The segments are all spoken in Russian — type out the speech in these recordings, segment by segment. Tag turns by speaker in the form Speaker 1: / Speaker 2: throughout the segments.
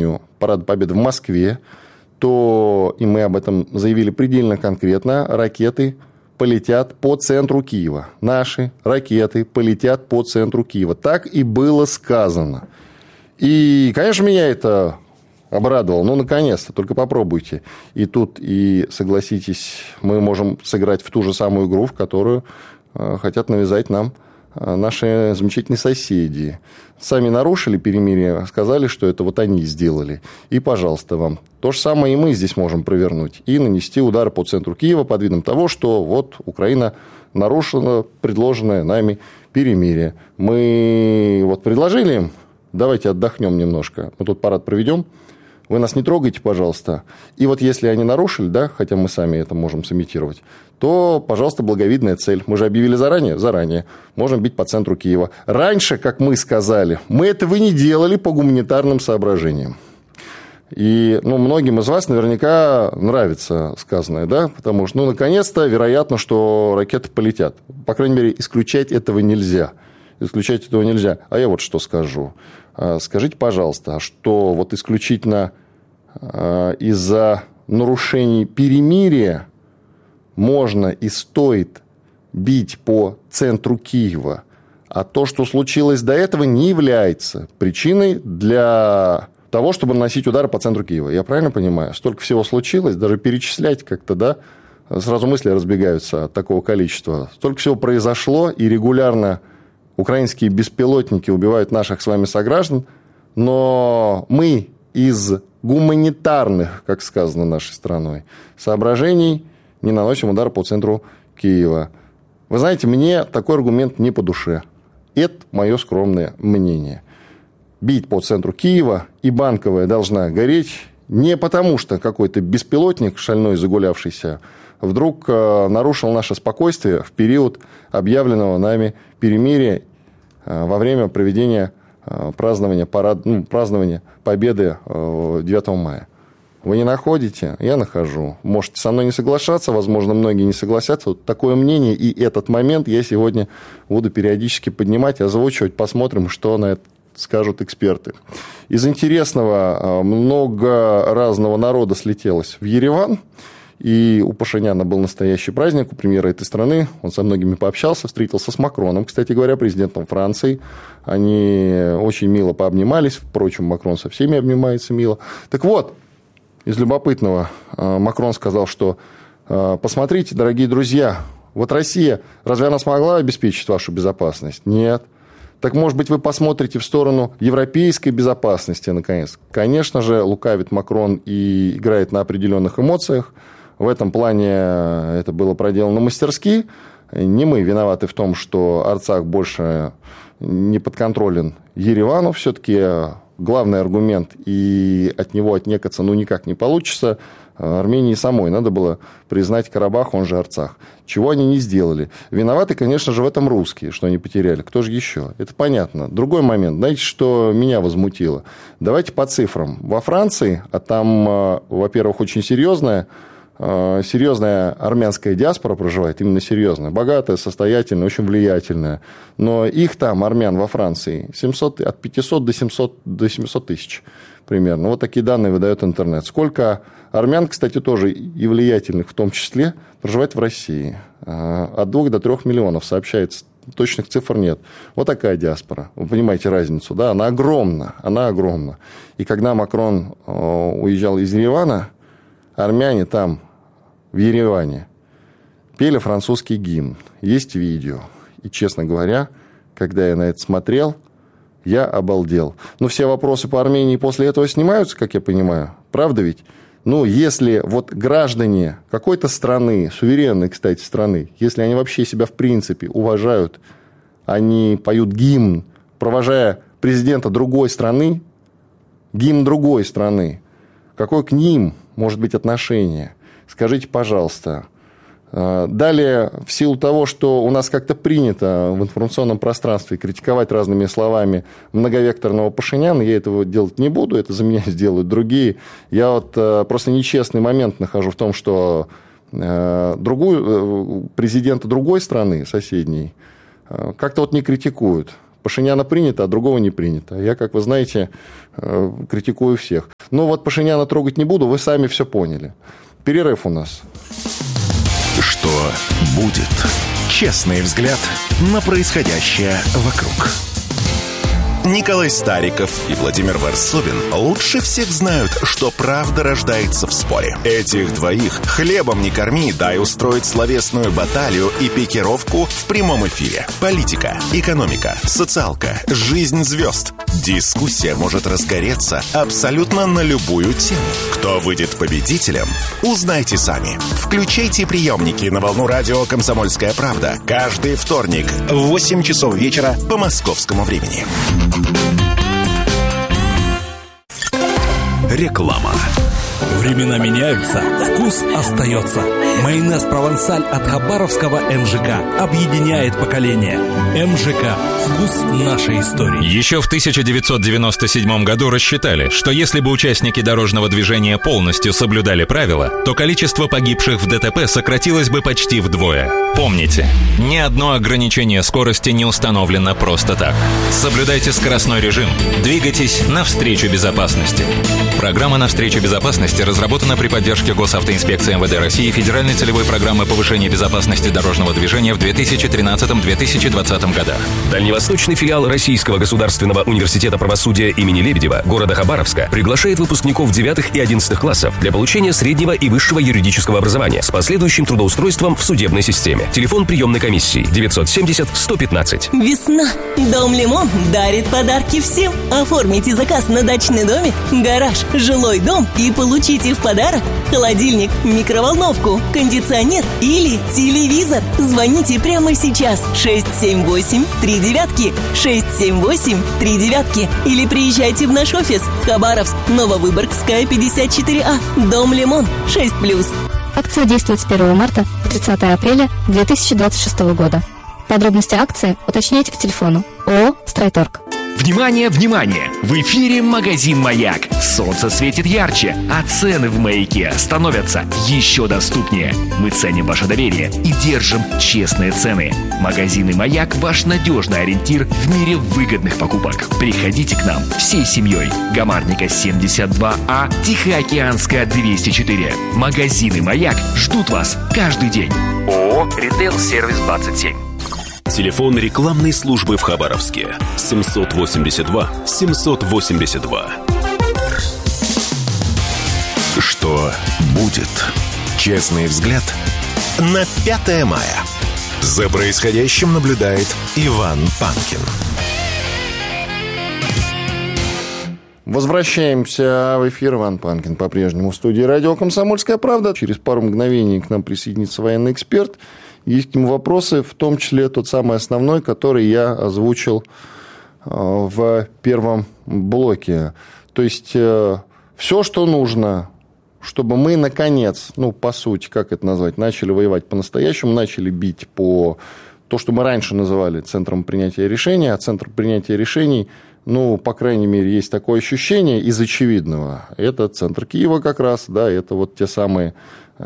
Speaker 1: проведению Парада Победы в Москве, то, и мы об этом заявили предельно конкретно, ракеты полетят по центру Киева. Наши ракеты полетят по центру Киева. Так и было сказано. И, конечно, меня это обрадовало. Ну, наконец-то, только попробуйте. И тут, и согласитесь, мы можем сыграть в ту же самую игру, в которую хотят навязать нам наши замечательные соседи. Сами нарушили перемирие, сказали, что это вот они сделали. И, пожалуйста, вам. То же самое и мы здесь можем провернуть. И нанести удары по центру Киева под видом того, что вот Украина нарушила предложенное нами перемирие. Мы вот предложили им, давайте отдохнем немножко, мы тут парад проведем, вы нас не трогайте, пожалуйста. И вот если они нарушили, да, хотя мы сами это можем сымитировать, то, пожалуйста, благовидная цель. Мы же объявили заранее? Заранее. Можем бить по центру Киева. Раньше, как мы сказали, мы этого не делали по гуманитарным соображениям. И многим из вас наверняка нравится сказанное, да, потому что, наконец-то, вероятно, что ракеты полетят. По крайней мере, исключать этого нельзя. Исключать этого нельзя. А я вот что скажу. Скажите, пожалуйста, что вот исключительно из-за нарушений перемирия можно и стоит бить по центру Киева, а то, что случилось до этого, не является причиной для того, чтобы наносить удары по центру Киева. Я правильно понимаю? Столько всего случилось, даже перечислять как-то, да, сразу мысли разбегаются от такого количества. Столько всего произошло, и регулярно украинские беспилотники убивают наших с вами сограждан, но мы из гуманитарных, как сказано нашей страной, соображений не наносим удар по центру Киева. Вы знаете, мне такой аргумент не по душе. Это мое скромное мнение. Бить по центру Киева, и Банковая должна гореть не потому, что какой-то беспилотник, шальной загулявшийся, вдруг нарушил наше спокойствие в период объявленного нами перемирия во время проведения празднования Победы 9 мая. Вы не находите? Я нахожу. Можете со мной не соглашаться, возможно, многие не согласятся. Вот такое мнение, и этот момент я сегодня буду периодически поднимать, озвучивать, посмотрим, что на это скажут эксперты. Из интересного, много разного народа слетелось в Ереван, и у Пашиняна был настоящий праздник, у премьера этой страны. Он со многими пообщался, встретился с Макроном, кстати говоря, президентом Франции. Они очень мило пообнимались. Впрочем, Макрон со всеми обнимается мило. Так вот, из любопытного Макрон сказал, что посмотрите, дорогие друзья, вот Россия, разве она смогла обеспечить вашу безопасность? Нет. Так, может быть, вы посмотрите в сторону европейской безопасности, наконец. Конечно же, лукавит Макрон и играет на определенных эмоциях. В этом плане это было проделано мастерски. Не мы виноваты в том, что Арцах больше не подконтролен Еревану. Все-таки главный аргумент, и от него отнекаться никак не получится. Армении самой надо было признать Карабах, он же Арцах. Чего они не сделали. Виноваты, конечно же, в этом русские, что они потеряли. Кто же еще? Это понятно. Другой момент. Знаете, что меня возмутило? Давайте по цифрам. Во Франции, а там, во-первых, очень серьезная армянская диаспора проживает, именно серьезная, богатая, состоятельная, очень влиятельная. Но их там, армян во Франции, от 500 до 700 тысяч примерно. Вот такие данные выдает интернет. Сколько армян, кстати, тоже и влиятельных в том числе, проживает в России? От 2 до 3 миллионов сообщается. Точных цифр нет. Вот такая диаспора. Вы понимаете разницу, да? Она огромна. И когда Макрон уезжал из Еревана, армяне там, в Ереване, пели французский гимн. Есть видео. И, честно говоря, когда я на это смотрел, я обалдел. Но все вопросы по Армении после этого снимаются, как я понимаю. Правда ведь? Если вот граждане какой-то страны, суверенной, кстати, страны, если они вообще себя в принципе уважают, они поют гимн, провожая президента другой страны, гимн другой страны, какое к ним может быть отношение? Скажите, пожалуйста. Далее, в силу того, что у нас как-то принято в информационном пространстве критиковать разными словами многовекторного Пашиняна, я этого делать не буду, это за меня сделают другие. Я вот просто нечестный момент нахожу в том, что президента другой страны, соседней, как-то вот не критикуют. Пашиняна принято, а другого не принято. Я, как вы знаете, критикую всех. Но вот Пашиняна трогать не буду, вы сами все поняли. Перерыв у нас.
Speaker 2: Что будет? Честный взгляд на происходящее вокруг. Николай Стариков и Владимир Варсобин лучше всех знают, что правда рождается в споре. Этих двоих хлебом не корми, дай устроить словесную баталию и пикировку в прямом эфире. Политика, экономика, социалка, жизнь звезд. Дискуссия может разгореться абсолютно на любую тему. Кто выйдет победителем, узнайте сами. Включайте приемники на волну радио «Комсомольская правда» каждый вторник в 8 часов вечера по московскому времени. Реклама.
Speaker 3: Времена меняются, вкус остается. Майонез «Провансаль» от хабаровского МЖК объединяет поколения. МЖК – вкус нашей истории.
Speaker 4: Еще в 1997 году рассчитали, что если бы участники дорожного движения полностью соблюдали правила, то количество погибших в ДТП сократилось бы почти вдвое. Помните, ни одно ограничение скорости не установлено просто так. Соблюдайте скоростной режим, двигайтесь навстречу безопасности. Программа «Навстречу безопасности» разработана при поддержке Госавтоинспекции МВД России и Федеральной целевой программы повышения безопасности дорожного движения в 2013-2020 годах.
Speaker 5: Дальневосточный филиал Российского государственного университета правосудия имени Лебедева города Хабаровска приглашает выпускников 9 и 11 классов для получения среднего и высшего юридического образования с последующим трудоустройством в судебной системе. Телефон приемной комиссии 970-115.
Speaker 6: Весна. Дом «Лимон» дарит подарки всем. Оформите заказ на дачный домик, гараж, жилой дом и получите в подарок холодильник, микроволновку, кондиционер или телевизор. Звоните прямо сейчас 678-39, 678-39 или приезжайте в наш офис Хабаровск, Нововыборгская, 54А, дом «Лимон», 6+.
Speaker 7: Акция действует с 1 марта по 30 апреля 2026 года. Подробности акции уточняйте по телефону ООО «Стройторг».
Speaker 8: Внимание, внимание! В эфире магазин «Маяк». Солнце светит ярче, а цены в «Маяке» становятся еще доступнее. Мы ценим ваше доверие и держим честные цены. Магазин «Маяк» – ваш надежный ориентир в мире выгодных покупок. Приходите к нам всей семьей. Гамарника 72А, Тихоокеанская 204. Магазины «Маяк» ждут вас каждый день. ООО «Ритейл Сервис 27».
Speaker 5: Телефон рекламной службы в Хабаровске 782-782.
Speaker 2: Что будет? Честный взгляд на 5 мая. За происходящим наблюдает Иван Панкин.
Speaker 1: Возвращаемся в эфир. Иван Панкин по-прежнему в студии радио «Комсомольская правда». Через пару мгновений к нам присоединится военный эксперт. Есть к нему вопросы, в том числе тот самый основной, который я озвучил в первом блоке. То есть, все, что нужно, чтобы мы, наконец, по сути, как это назвать, начали воевать по-настоящему, начали бить по то, что мы раньше называли центром принятия решений, а центр принятия решений, по крайней мере, есть такое ощущение из очевидного. Это центр Киева как раз, да, это вот те самые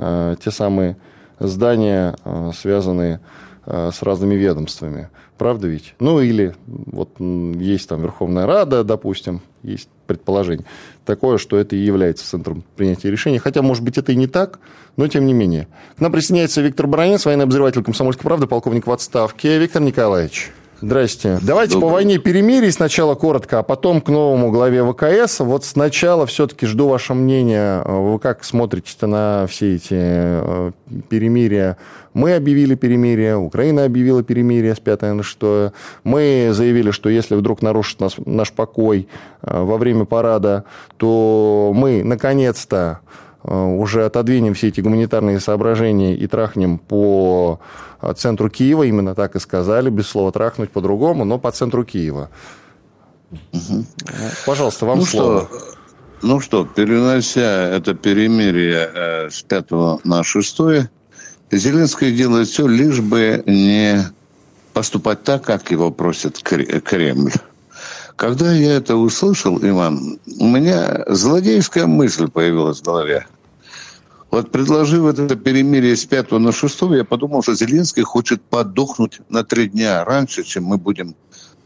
Speaker 1: здания, связанные с разными ведомствами. Правда ведь? Или вот есть там Верховная Рада, допустим, есть предположение такое, что это и является центром принятия решений. Хотя, может быть, это и не так, но тем не менее. К нам присоединяется Виктор Баранец, военный обозреватель «Комсомольской правды», полковник в отставке. Виктор Николаевич, здрасте. Давайте по войне перемирий сначала коротко, а потом к новому главе ВКС. Вот сначала все-таки жду ваше мнение. Вы как смотрите на все эти перемирия? Мы объявили перемирие, Украина объявила перемирие с 5 на 6. Мы заявили, что если вдруг нарушит наш покой во время парада, то мы, наконец-то, уже отодвинем все эти гуманитарные соображения и трахнем по центру Киева. Именно так и сказали, без слова трахнуть по-другому, но по центру Киева. Пожалуйста, вам слово.
Speaker 9: Перенося это перемирие с 5 на 6, Зеленский делает все, лишь бы не поступать так, как его просит Кремль. Когда я это услышал, Иван, у меня злодейская мысль появилась в голове. Вот предложив это перемирие с 5 на 6, я подумал, что Зеленский хочет подохнуть на 3 дня раньше, чем мы будем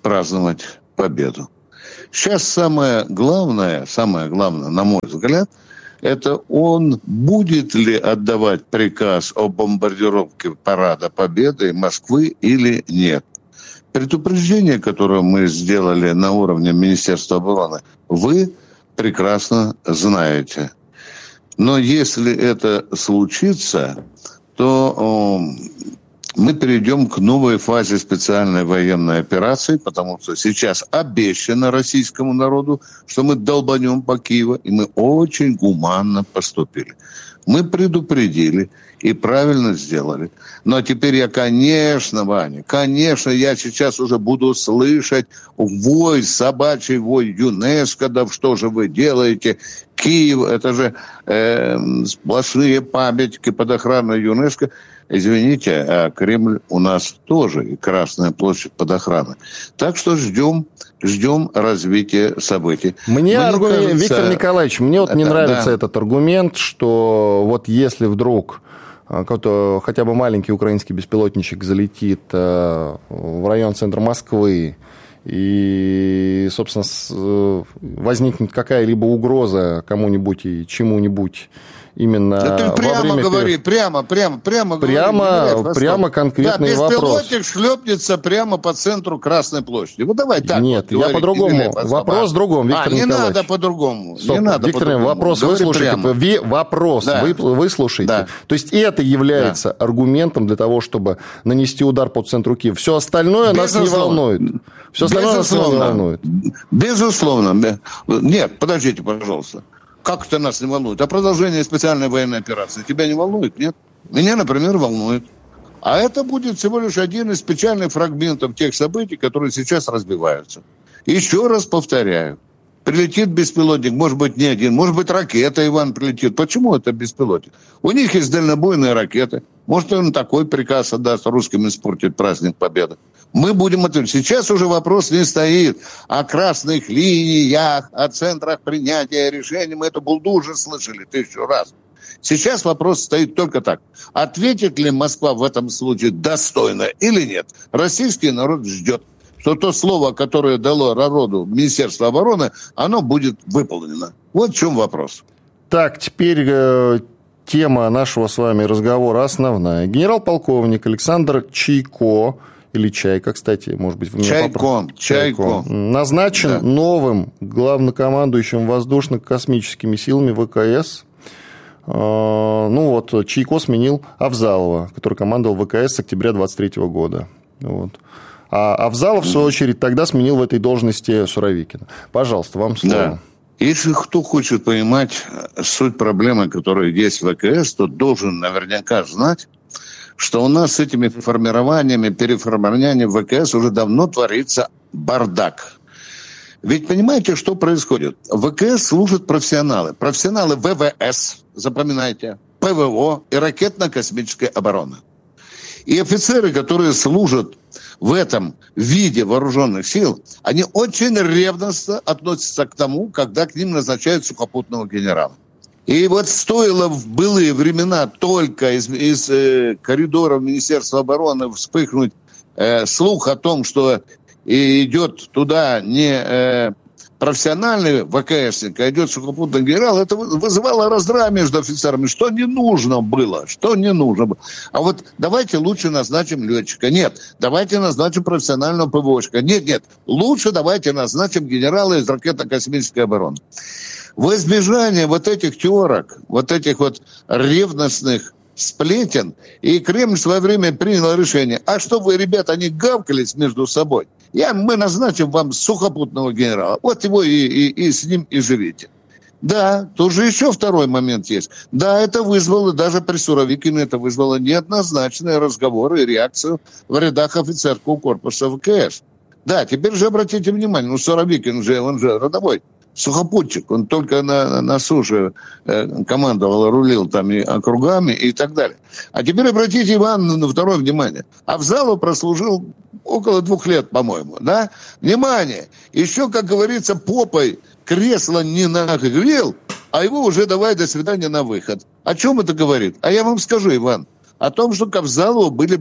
Speaker 9: праздновать победу. Сейчас самое главное, на мой взгляд, это он будет ли отдавать приказ о бомбардировке парада Победы Москвы или нет. Предупреждение, которое мы сделали на уровне Министерства обороны, вы прекрасно знаете. Но если это случится, то мы перейдем к новой фазе специальной военной операции, потому что сейчас обещано российскому народу, что мы долбанем по Киеву, и мы очень гуманно поступили. Мы предупредили и правильно сделали. Но теперь я, конечно, Ваня, я сейчас уже буду слышать вой, собачий вой ЮНЕСКО, да что же вы делаете? Киев, это же сплошные памятники под охраной ЮНЕСКО. Извините, а Кремль у нас тоже, и Красная площадь под охраной. Так что ждем развития событий.
Speaker 1: Виктор Николаевич, мне не нравится этот аргумент, что вот если вдруг какой-то хотя бы маленький украинский беспилотничек залетит в район центра Москвы, и, собственно, возникнет какая-либо угроза кому-нибудь и чему-нибудь именно
Speaker 9: да ты прямо говори, прямо
Speaker 1: конкретный вопрос.
Speaker 9: Беспилотник шлепнется прямо по центру Красной площади. Вот давай так.
Speaker 1: Нет, я по-другому. Вопрос в другом, Виктор Николаевич.
Speaker 9: Не надо по-другому.
Speaker 1: Виктор, вопрос выслушайте. Вопрос выслушайте. Да. То есть это является аргументом для того, чтобы нанести удар по центру Киева. Все остальное нас не волнует. Все остальное нас не волнует.
Speaker 9: Безусловно. Нет, подождите, пожалуйста. Как это нас не волнует? А продолжение специальной военной операции тебя не волнует? Нет? Меня, например, волнует. А это будет всего лишь один из печальных фрагментов тех событий, которые сейчас разбиваются. Еще раз повторяю. Прилетит беспилотник, может быть, не один, может быть, ракета, Иван, прилетит. Почему это беспилотник? У них есть дальнобойные ракеты. Может, он такой приказ отдаст русским испортить праздник Победы. Мы будем отвечать. Сейчас уже вопрос не стоит о красных линиях, о центрах принятия решений. Мы эту булду уже слышали 1000 раз. Сейчас вопрос стоит только так. Ответит ли Москва в этом случае достойно или нет? Российский народ ждет, что то слово, которое дало народу Министерство обороны, оно будет выполнено. Вот в чем вопрос.
Speaker 1: Так, теперь тема нашего с вами разговора основная. Генерал-полковник Александр Чайко, или Чайка, кстати, может быть, вы меня
Speaker 9: Чайко.
Speaker 1: Назначен новым главнокомандующим воздушно-космическими силами ВКС. Чайко сменил Авзалова, который командовал ВКС с октября 2023 года. Вот. А Авзалов, в свою очередь, тогда сменил в этой должности Суровикина. Пожалуйста, вам слово.
Speaker 9: Да. Если кто хочет понимать суть проблемы, которая есть в ВКС, то должен наверняка знать, что у нас с этими формированиями, переформированиями в ВКС уже давно творится бардак. Ведь понимаете, что происходит? В ВКС служат профессионалы. Профессионалы ВВС, запоминайте, ПВО и ракетно-космической обороны. И офицеры, которые служат в этом виде вооруженных сил, они очень ревностно относятся к тому, когда к ним назначают сухопутного генерала. И вот стоило в былые времена только из коридоров Министерства обороны вспыхнуть слух о том, что идет туда не профессиональный ВКСник, а идет сухопутный генерал, это вызывало раздрай между офицерами. Что не нужно было. А вот давайте лучше назначим летчика. Нет, давайте назначим профессионального ПВОшника. Нет, лучше давайте назначим генерала из ракетно-космической обороны. В избежание вот этих терок, вот этих вот ревностных сплетен, и Кремль в свое время принял решение. А что вы, ребята, не гавкались между собой? Мы назначим вам сухопутного генерала. Вот его и с ним и живите. Да, тут же еще второй момент есть. Да, это вызвало, даже при Суровикине это вызвало неоднозначные разговоры и реакцию в рядах офицерского корпуса ВКС. Да, теперь же обратите внимание, Суровикин же, он же родовой сухопутчик, он только на суше командовал, рулил там и округами и так далее. А теперь обратите, Иван, на второе внимание. Авзалов прослужил около 2 лет, по-моему, да? Внимание! Еще, как говорится, попой кресло не нагрел, а его уже давай до свидания на выход. О чем это говорит? А я вам скажу, Иван, о том, что к Авзалову были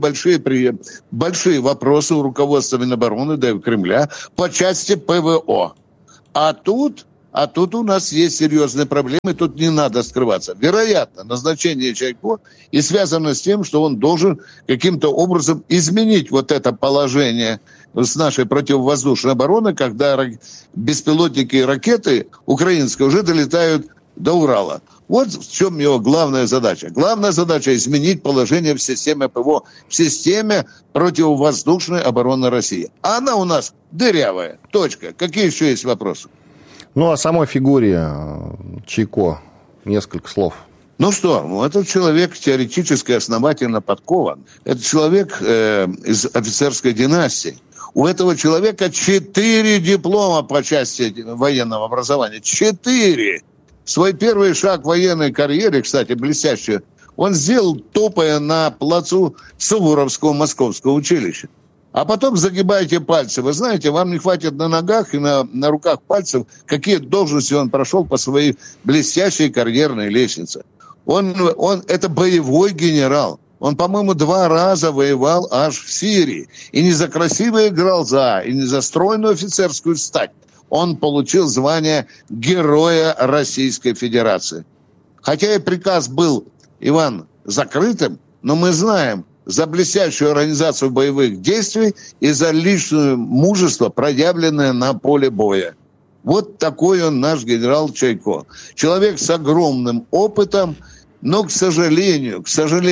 Speaker 9: большие вопросы у руководства Минобороны, да и у Кремля по части ПВО. А тут у нас есть серьезные проблемы, тут не надо скрываться. Вероятно, назначение Чайко и связано с тем, что он должен каким-то образом изменить вот это положение с нашей противовоздушной обороны, когда беспилотники и ракеты украинские уже долетают до Урала. Вот в чем его главная задача. Главная задача – изменить положение в системе ПВО, в системе противовоздушной обороны России. А она у нас дырявая. Точка. Какие еще есть вопросы?
Speaker 1: Ну, о самой фигуре Чайко несколько слов.
Speaker 9: Ну что, этот человек теоретически основательно подкован. Это человек из офицерской династии. У этого человека 4 диплома по части военного образования. 4! Свой первый шаг в военной карьере, кстати, блестящий, он сделал, топая на плацу Суворовского Московского училища. А потом загибайте пальцы. Вы знаете, вам не хватит на ногах и на руках пальцев, какие должности он прошел по своей блестящей карьерной лестнице. Он это боевой генерал. Он, по-моему, 2 раза воевал аж в Сирии. И не за красивые глаза, и не за стройную офицерскую стать. Он получил звание Героя Российской Федерации. Хотя и приказ был, Иван, закрытым, но мы знаем, за блестящую организацию боевых действий и за личное мужество, проявленное на поле боя. Вот такой он наш генерал Чайко. Человек с огромным опытом, но, к сожалению,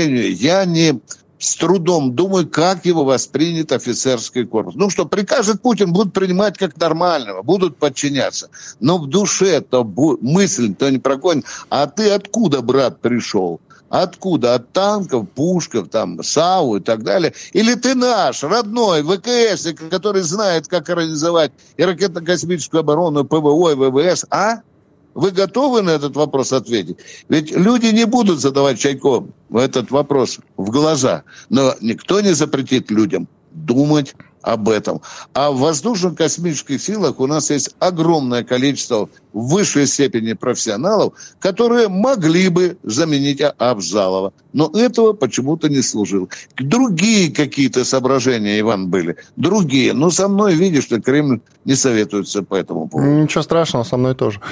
Speaker 9: я с трудом думаю, как его воспринят офицерский корпус. Ну что, прикажет Путин, будут принимать как нормального, будут подчиняться. Но в душе-то мысль-то не прогонит. А ты откуда, брат, пришел? Откуда? От танков, пушков, там, САУ и так далее? Или ты наш, родной, ВКС, который знает, как организовать и ракетно-космическую оборону, ПВО и ВВС, а? Вы готовы на этот вопрос ответить? Ведь люди не будут задавать Чайко этот вопрос в глаза. Но никто не запретит людям думать об этом. А в воздушно-космических силах у нас есть огромное количество в высшей степени профессионалов, которые могли бы заменить Авзалова. Но этого почему-то не служило. Другие какие-то соображения, Иван, были. Другие. Но со мной, видишь, что Кремль не советуется по этому поводу.
Speaker 1: Ничего страшного, со мной тоже.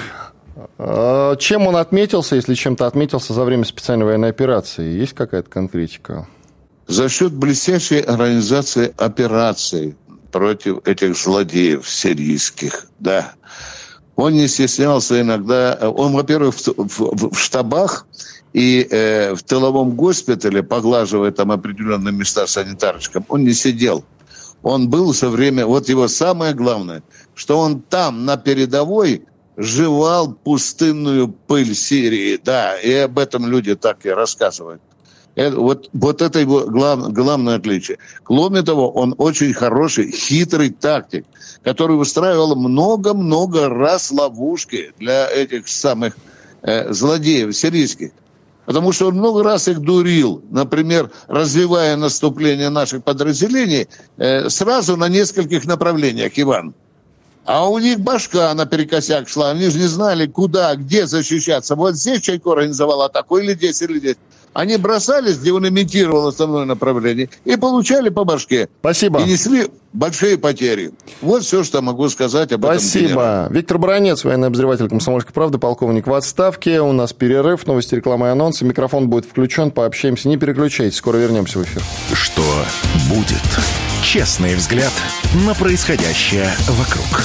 Speaker 1: Чем он отметился, если чем-то отметился за время специальной военной операции? Есть какая-то конкретика?
Speaker 9: За счет блестящей организации операций против этих злодеев сирийских, да. Он не стеснялся иногда. Он, во-первых, в штабах и в тыловом госпитале, поглаживая там определенные места санитарочкам, он не сидел. Он был все время... Вот его самое главное, что он там, на передовой, жевал пустынную пыль Сирии. Да, и об этом люди так и рассказывают. Вот это его главное отличие. Кроме того, он очень хороший, хитрый тактик, который устраивал много-много раз ловушки для этих самых злодеев сирийских. Потому что он много раз их дурил. Например, развивая наступление наших подразделений сразу на нескольких направлениях, Иван. А у них башка наперекосяк шла. Они же не знали, куда, где защищаться. Вот здесь Чайко организовал атаку, или здесь, или здесь. Они бросались, где он имитировал основное направление, и получали по башке.
Speaker 1: Спасибо.
Speaker 9: И несли большие потери. Вот все, что могу сказать об этом.
Speaker 1: Спасибо. Виктор Баранец, военный обозреватель «Комсомольской правды», полковник в отставке. У нас перерыв, новости, реклама и анонсы. Микрофон будет включен, пообщаемся. Не переключайтесь, скоро вернемся в эфир.
Speaker 2: Что будет? Честный взгляд на происходящее вокруг.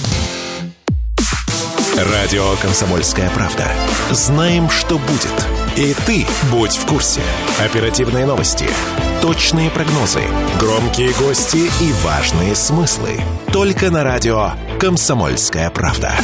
Speaker 2: Радио «Комсомольская правда». Знаем, что будет. И ты будь в курсе. Оперативные новости, точные прогнозы, громкие гости и важные смыслы. Только на радио «Комсомольская правда».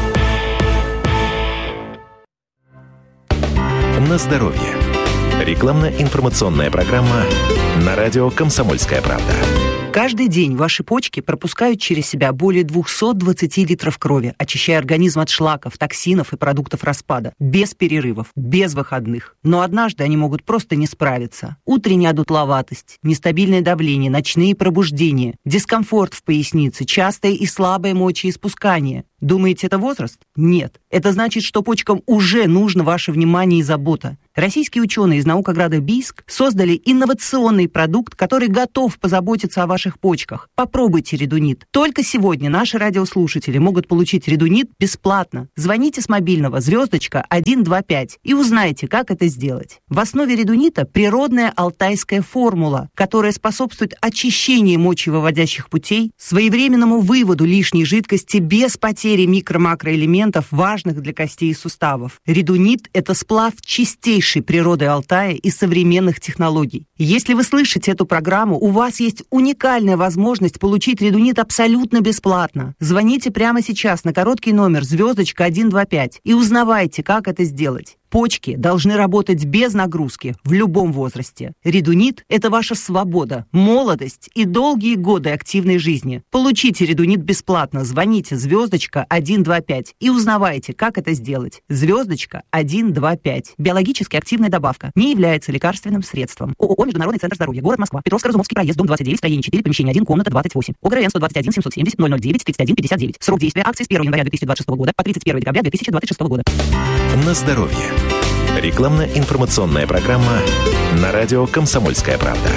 Speaker 2: На здоровье. Рекламно-информационная программа на радио «Комсомольская правда».
Speaker 10: Каждый день ваши почки пропускают через себя более 220 литров крови, очищая организм от шлаков, токсинов и продуктов распада. Без перерывов, без выходных. Но однажды они могут просто не справиться. Утренняя одутловатость, нестабильное давление, ночные пробуждения, дискомфорт в пояснице, частое и слабое мочеиспускание. Думаете, это возраст? Нет. Это значит, что почкам уже нужно ваше внимание и забота. Российские ученые из наукограда Бийск создали инновационный продукт, который готов позаботиться о ваших почках. Попробуйте редунит. Только сегодня наши радиослушатели могут получить редунит бесплатно. Звоните с мобильного *125 и узнайте, как это сделать. В основе редунита природная алтайская формула, которая способствует очищению мочевыводящих путей, своевременному выводу лишней жидкости без потери микро-макроэлементов, важных для костей и суставов. Редунит – это сплав чистейшей природы Алтая и современных технологий. Если вы слышите эту программу, у вас есть уникальная возможность получить редунит абсолютно бесплатно. Звоните прямо сейчас на короткий номер *125 и узнавайте, как это сделать. Почки должны работать без нагрузки в любом возрасте. Редунит – это ваша свобода, молодость и долгие годы активной жизни. Получите редунит бесплатно. Звоните *125 и узнавайте, как это сделать. *125. Биологически активная добавка. Не является лекарственным средством. ООО «Международный центр здоровья», город Москва, Петровско-Разумовский проезд, дом 29, строение 4, помещение 1, комната 28. ОГРН 121 770 009 31 59. Срок действия акции с 1 января 2026 года по 31 декабря 2026 года.
Speaker 2: На здоровье. Рекламно-информационная программа на радио «Комсомольская правда».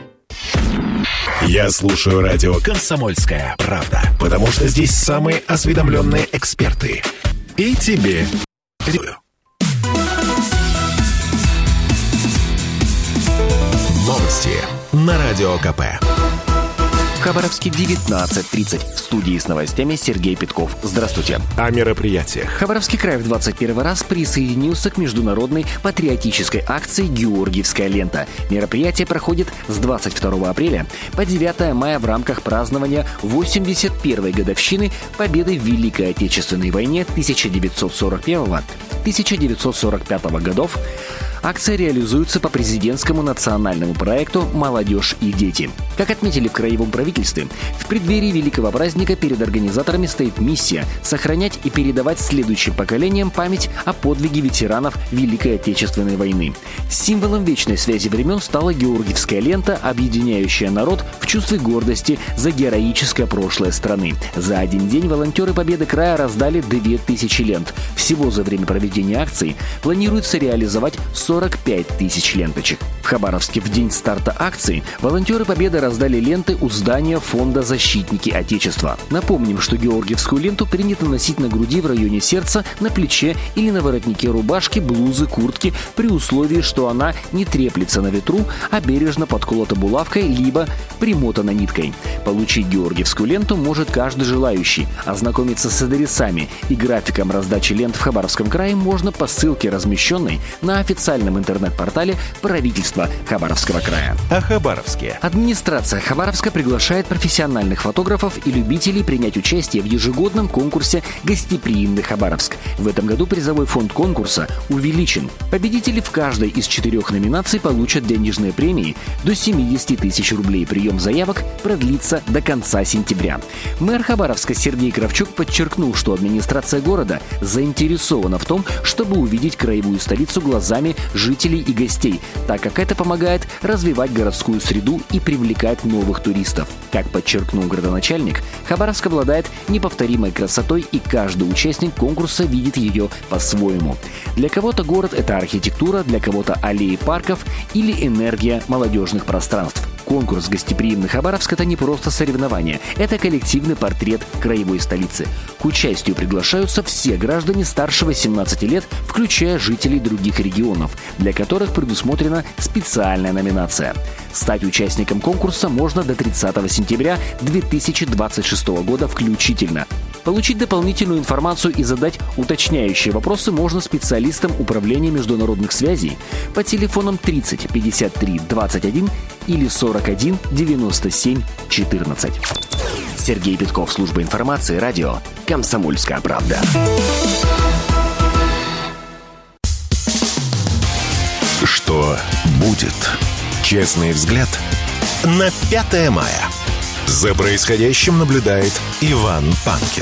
Speaker 2: Я слушаю радио «Комсомольская правда», потому что здесь самые осведомленные эксперты. И тебе рекомендую. Новости на Радио КП.
Speaker 8: В Хабаровске 19:30. В студии с новостями Сергей Петков. Здравствуйте.
Speaker 2: О мероприятиях.
Speaker 8: Хабаровский край в 21 раз присоединился к международной патриотической акции «Георгиевская лента». Мероприятие проходит с 22 апреля по 9 мая в рамках празднования 81-й годовщины победы в Великой Отечественной войне 1941-1945 годов. Акция реализуется по президентскому национальному проекту «Молодежь и дети». Как отметили в краевом правительстве, в преддверии великого праздника перед организаторами стоит миссия сохранять и передавать следующим поколениям память о подвиге ветеранов Великой Отечественной войны. Символом вечной связи времен стала Георгиевская лента, объединяющая народ в чувстве гордости за героическое прошлое страны. За один день волонтеры Победы края раздали 2000 лент. Всего за время проведения акции планируется реализовать 45 тысяч ленточек. В Хабаровске в день старта акции волонтеры Победы раздали ленты у здания фонда «Защитники Отечества». Напомним, что георгиевскую ленту принято носить на груди в районе сердца, на плече или на воротнике рубашки, блузы, куртки, при условии, что она не треплется на ветру, а бережно подколота булавкой либо примотана ниткой. Получить георгиевскую ленту может каждый желающий. Ознакомиться с адресами и графиком раздачи лент в Хабаровском крае можно по ссылке, размещенной на официальном интернет-портале правительства Хабаровского края.
Speaker 2: О Хабаровске.
Speaker 8: Администрация Хабаровска приглашает профессиональных фотографов и любителей принять участие в ежегодном конкурсе «Гостеприимный Хабаровск». В этом году призовой фонд конкурса увеличен. Победители в каждой из 4 номинаций получат денежные премии до 70 тысяч рублей. Прием заявок продлится до конца сентября. Мэр Хабаровска Сергей Кравчук подчеркнул, что администрация города заинтересована в том, чтобы увидеть краевую столицу глазами жителей и гостей, так как это помогает развивать городскую среду и привлекать новых туристов. Как подчеркнул градоначальник, Хабаровск обладает неповторимой красотой, и каждый участник конкурса видит ее по-своему. Для кого-то город – это архитектура, для кого-то аллеи парков или энергия молодежных пространств. Конкурс «Гостеприимный Хабаровск» – это не просто соревнование, это коллективный портрет краевой столицы. К участию приглашаются все граждане старше 18 лет, включая жителей других регионов, для которых предусмотрена специальная номинация. Стать участником конкурса можно до 30 сентября 2026 года включительно. Получить дополнительную информацию и задать уточняющие вопросы можно специалистам Управления международных связей по телефонам 30 53 21 или 41 97 14. Сергей Петков, служба информации, радио «Комсомольская правда».
Speaker 2: Что будет? Честный взгляд на 5 мая. За происходящим наблюдает Иван Панкин.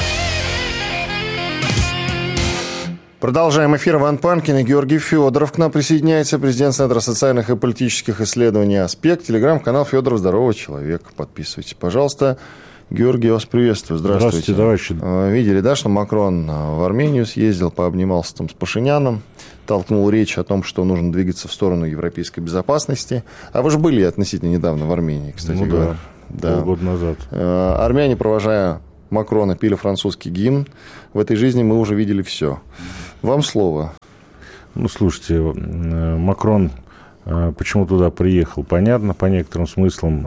Speaker 1: Продолжаем эфир. Иван Панкин и Георгий Федоров. К нам присоединяется президент Центра социальных и политических исследований «Аспект». Телеграм-канал «Федоров. Здорового человека». Подписывайтесь, пожалуйста. Георгий, вас приветствую. Здравствуйте.
Speaker 11: Здравствуйте, товарищи.
Speaker 1: Видели, да, что Макрон в Армению съездил, пообнимался там с Пашиняном, толкнул речь о том, что нужно двигаться в сторону европейской безопасности. А вы же были относительно недавно в Армении, кстати говоря.
Speaker 11: Да, полгода назад.
Speaker 1: Армяне, провожая Макрона, пели французский гимн. В этой жизни мы уже видели все. Вам слово.
Speaker 11: Ну, слушайте, Макрон почему туда приехал, понятно, по некоторым смыслам.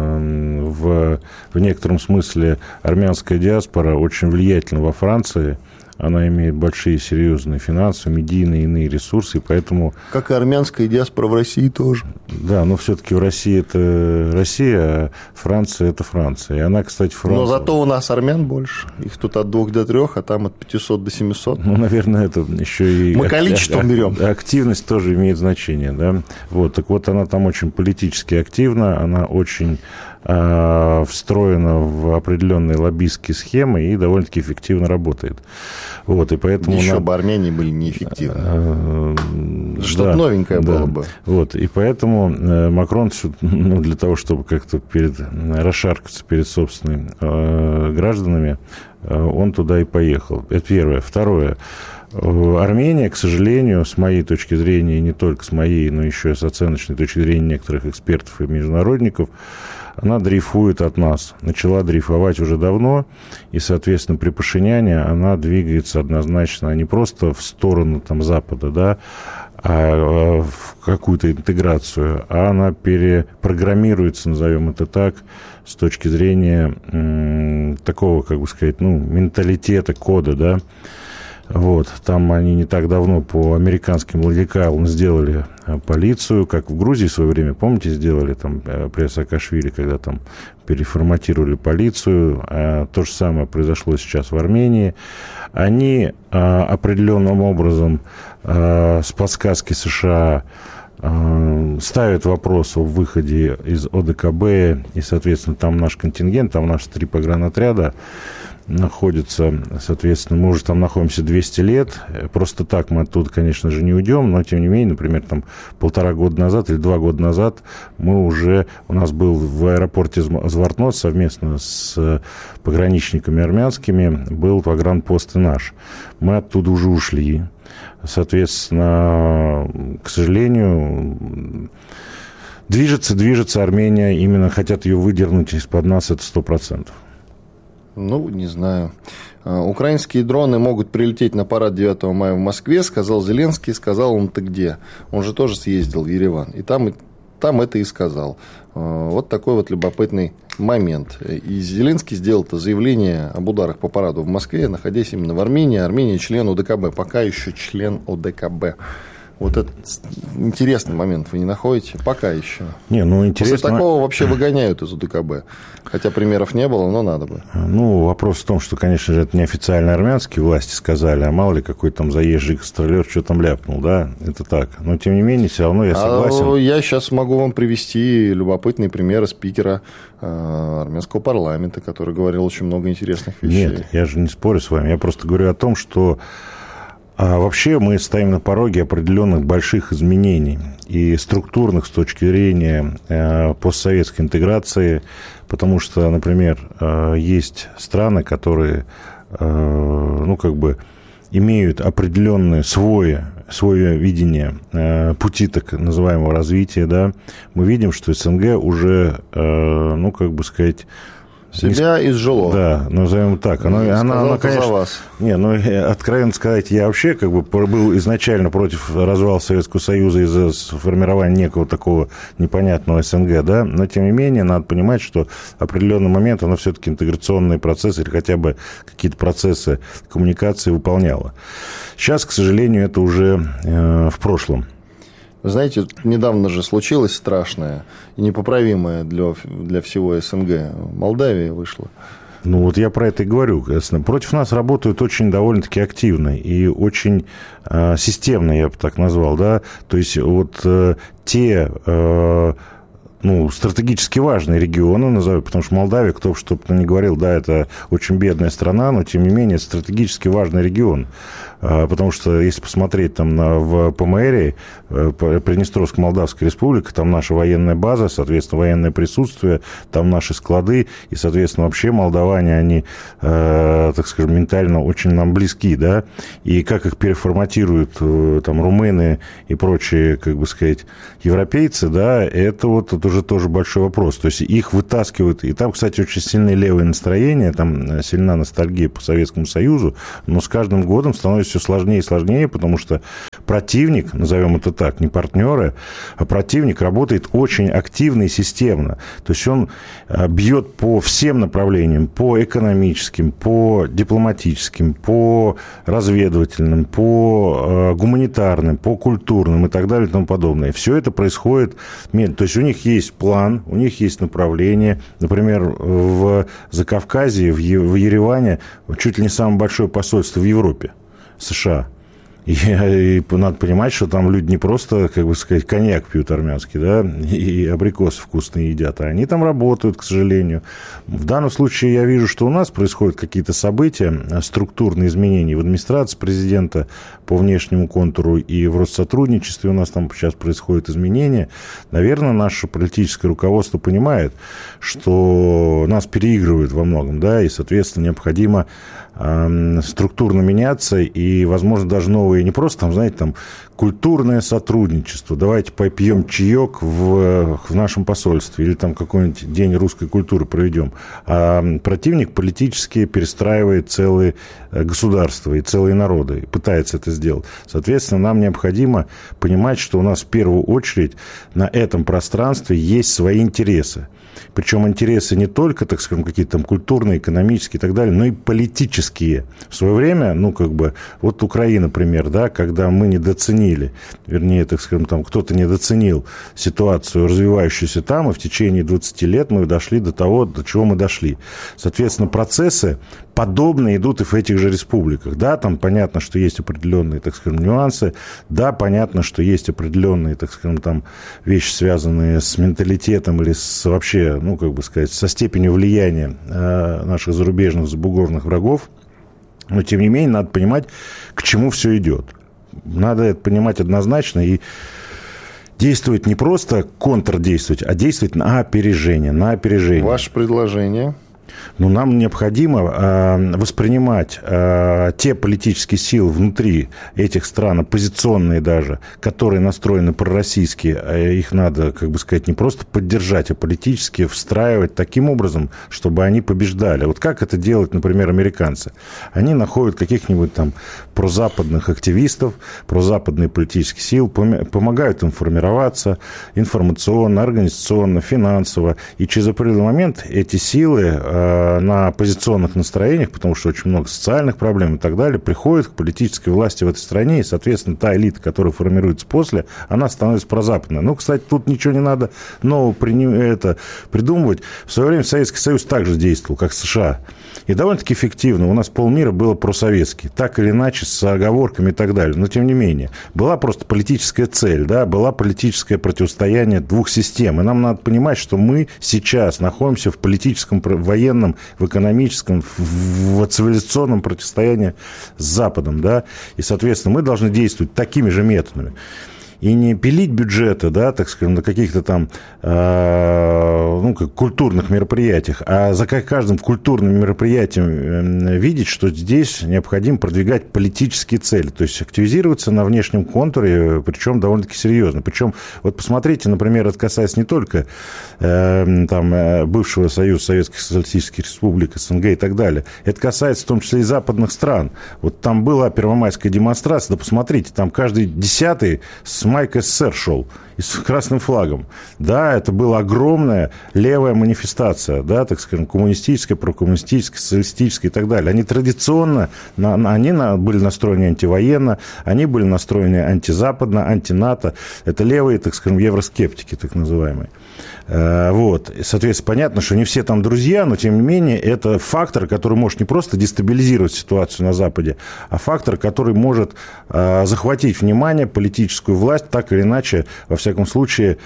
Speaker 11: В некотором смысле армянская диаспора очень влиятельна во Франции. Она имеет большие, серьезные финансовые, медийные и иные ресурсы, и поэтому...
Speaker 1: Как и армянская диаспора в России тоже.
Speaker 11: Да, но все-таки в России это Россия, а Франция это Франция. И она, кстати, Франция...
Speaker 1: Но зато у нас армян больше. Их тут от 2 до 3, а там от 500 до 700.
Speaker 11: Ну, наверное, это еще и...
Speaker 1: Мы количеством берем.
Speaker 11: Активность тоже имеет значение, да. Вот, так вот, она там очень политически активна, она очень... встроена в определенные лоббистские схемы и довольно-таки эффективно работает. Вот, и поэтому
Speaker 1: еще бы Армении были неэффективны. Что-то новенькое было бы.
Speaker 11: Вот, и поэтому Макрон, для того, чтобы как-то расшаркаться перед собственными гражданами, он туда и поехал. Это первое. Второе. Армения, к сожалению, с моей точки зрения, и не только с моей, но еще и с оценочной точки зрения некоторых экспертов и международников, она дрейфует от нас. Начала дрейфовать уже давно, и, соответственно, при Пашиняне она двигается однозначно не просто в сторону там, Запада, да, а в какую-то интеграцию, а она перепрограммируется, назовем это так, с точки зрения такого, как бы сказать, менталитета, кода, да. Вот, там они не так давно по американским ладикалам сделали полицию, как в Грузии в свое время, помните, сделали там при Саакашвили, когда там переформатировали полицию. То же самое произошло сейчас в Армении. Они определенным образом с подсказки США ставят вопрос о выходе из ОДКБ, и, соответственно, там наш контингент, там наши 3 погранотряда находится, соответственно, мы уже там находимся 200 лет. Просто так мы оттуда, конечно же, не уйдем, но, тем не менее, например, там 1,5 года назад или 2 года назад у нас был в аэропорте Звартнот совместно с пограничниками армянскими, был погранпост и наш. Мы оттуда уже ушли. Соответственно, к сожалению, движется Армения, именно хотят ее выдернуть из-под нас, это 100%.
Speaker 1: Ну, не знаю. Украинские дроны могут прилететь на парад 9 мая в Москве, сказал Зеленский. Сказал он, ты где? Он же тоже съездил в Ереван. И там это и сказал. Вот такой вот любопытный момент. И Зеленский сделал это заявление об ударах по параду в Москве, находясь именно в Армении. Армения член ОДКБ. Пока еще член ОДКБ. Вот этот интересный момент вы не находите? Пока еще.
Speaker 11: Интересно.
Speaker 1: После такого вообще выгоняют из УДКБ. Хотя примеров не было, но надо бы.
Speaker 11: Вопрос в том, что, конечно же, это не официально армянские власти сказали, а мало ли какой там заезжий гастролер что там ляпнул, да? Это так. Но, тем не менее, все равно я согласен.
Speaker 1: Я сейчас могу вам привести любопытные примеры спикера армянского парламента, который говорил очень много интересных вещей.
Speaker 11: Нет, я же не спорю с вами. Я просто говорю о том, что вообще мы стоим на пороге определенных больших изменений и структурных с точки зрения постсоветской интеграции, потому что, например, есть страны, которые, имеют определенное свое видение пути так называемого развития, да. Мы видим, что СНГ уже,
Speaker 1: себя изжило.
Speaker 11: Да, назовем так. Она, конечно, за вас. Откровенно сказать, я вообще был изначально против развала Советского Союза из-за формирования некого такого непонятного СНГ, да, но, тем не менее, надо понимать, что в определенный момент она все-таки интеграционные процессы или хотя бы какие-то процессы коммуникации выполняла. Сейчас, к сожалению, это уже в прошлом.
Speaker 1: Вы знаете, недавно же случилось страшное и непоправимое для всего СНГ. Молдавия вышла.
Speaker 11: Я про это и говорю. Против нас работают очень довольно-таки активно и очень системно, я бы так назвал, да. То есть, те стратегически важные регионы, назову, потому что Молдавия, кто бы что бы ни говорил, да, это очень бедная страна, но, тем не менее, стратегически важный регион. Потому что, если посмотреть там в ПМР, Приднестровско-Молдавская республика, там наша военная база, соответственно, военное присутствие, там наши склады, и, соответственно, вообще молдаване, они, так скажем, ментально очень нам близки, да, и как их переформатируют там румыны и прочие, как бы сказать, европейцы, да, это вот это уже тоже большой вопрос. То есть их вытаскивают, и там, кстати, очень сильные левые настроения, там сильна ностальгия по Советскому Союзу, но с каждым годом становится все сложнее и сложнее, потому что противник, назовем это так, не партнеры, а противник работает очень активно и системно. То есть он бьет по всем направлениям, по экономическим, по дипломатическим, по разведывательным, по гуманитарным, по культурным и так далее и тому подобное. Все это происходит медленно. То есть у них есть план, у них есть направление. Например, в Закавказье, в Ереване чуть ли не самое большое посольство в Европе, США. И надо понимать, что там люди не просто, как бы сказать, коньяк пьют армянский, да, и абрикосы вкусные едят, а они там работают, к сожалению. В данном случае я вижу, что у нас происходят какие-то события, структурные изменения в администрации президента по внешнему контуру и в Россотрудничестве у нас там сейчас происходят изменения. Наверное, наше политическое руководство понимает, что нас переигрывают во многом, да, и, соответственно, необходимо структурно меняться и, возможно, даже новые, не просто там, знаете, там культурное сотрудничество, давайте попьем чаек в нашем посольстве или там какой-нибудь день русской культуры проведем. А противник политически перестраивает целые государства и целые народы, и пытается это сделать. Соответственно, нам необходимо понимать, что у нас в первую очередь на этом пространстве есть свои интересы. Причем интересы не только, так скажем, какие-то там культурные, экономические и так далее, но и политические. В свое время, ну, как бы, вот Украина, например, да, когда мы недооценили, вернее, так скажем, там кто-то недооценил ситуацию, развивающуюся там, и в течение 20 лет мы дошли до того, до чего мы дошли. Соответственно, процессы подобные идут и в этих же республиках. Да, там понятно, что есть определенные, так скажем, нюансы. Да, понятно, что есть определенные, так скажем, там вещи, связанные с менталитетом или с вообще, ну, как бы сказать, со степенью влияния наших зарубежных забугорных врагов. Но, тем не менее, надо понимать, к чему все идет. Надо это понимать однозначно и действовать не просто контрдействовать, а действовать на опережение, на опережение.
Speaker 1: Ваше предложение?
Speaker 11: Но нам необходимо воспринимать те политические силы внутри этих стран, оппозиционные даже, которые настроены пророссийски, их надо, как бы сказать, не просто поддержать, а политически встраивать таким образом, чтобы они побеждали. Вот как это делают, например, американцы? Они находят каких-нибудь там прозападных активистов, прозападные политические силы, помогают им формироваться информационно, организационно, финансово, и через определенный момент эти силы на оппозиционных настроениях, потому что очень много социальных проблем и так далее, приходит к политической власти в этой стране, и, соответственно, та элита, которая формируется после, она становится прозападной. Ну, кстати, тут ничего не надо нового придумывать. В свое время Советский Союз также действовал, как США. И довольно-таки эффективно. У нас полмира было просоветский. Так или иначе, с оговорками и так далее. Но, тем не менее, была просто политическая цель, да, была политическое противостояние двух систем. И нам надо понимать, что мы сейчас находимся в политическом, военном, в экономическом, в цивилизационном противостоянии с Западом, да. И, соответственно, мы должны действовать такими же методами. И не пилить бюджеты, да, так скажем, на каких-то там культурных мероприятиях, а за каждым культурным мероприятием видеть, что здесь необходимо продвигать политические цели, то есть активизироваться на внешнем контуре, причем довольно-таки серьезно. Причем, вот посмотрите, например, это касается не только бывшего Союза Советских Социалистических Республик, СНГ и так далее, это касается в том числе и западных стран. Вот там была первомайская демонстрация, да посмотрите, там каждый 10-й с майкой СССР шел и с красным флагом. Да, это была огромная левая манифестация, да, так скажем, коммунистическая, прокоммунистическая, социалистическая и так далее. Они традиционно, они были настроены антивоенно, они были настроены антизападно, антинато. Это левые, так скажем, евроскептики, так называемые. Вот. И, соответственно, понятно, что не все там друзья, но, тем не менее, это фактор, который может не просто дестабилизировать ситуацию на Западе, а фактор, который может захватить внимание, политическую власть, так или иначе, во всяком случае,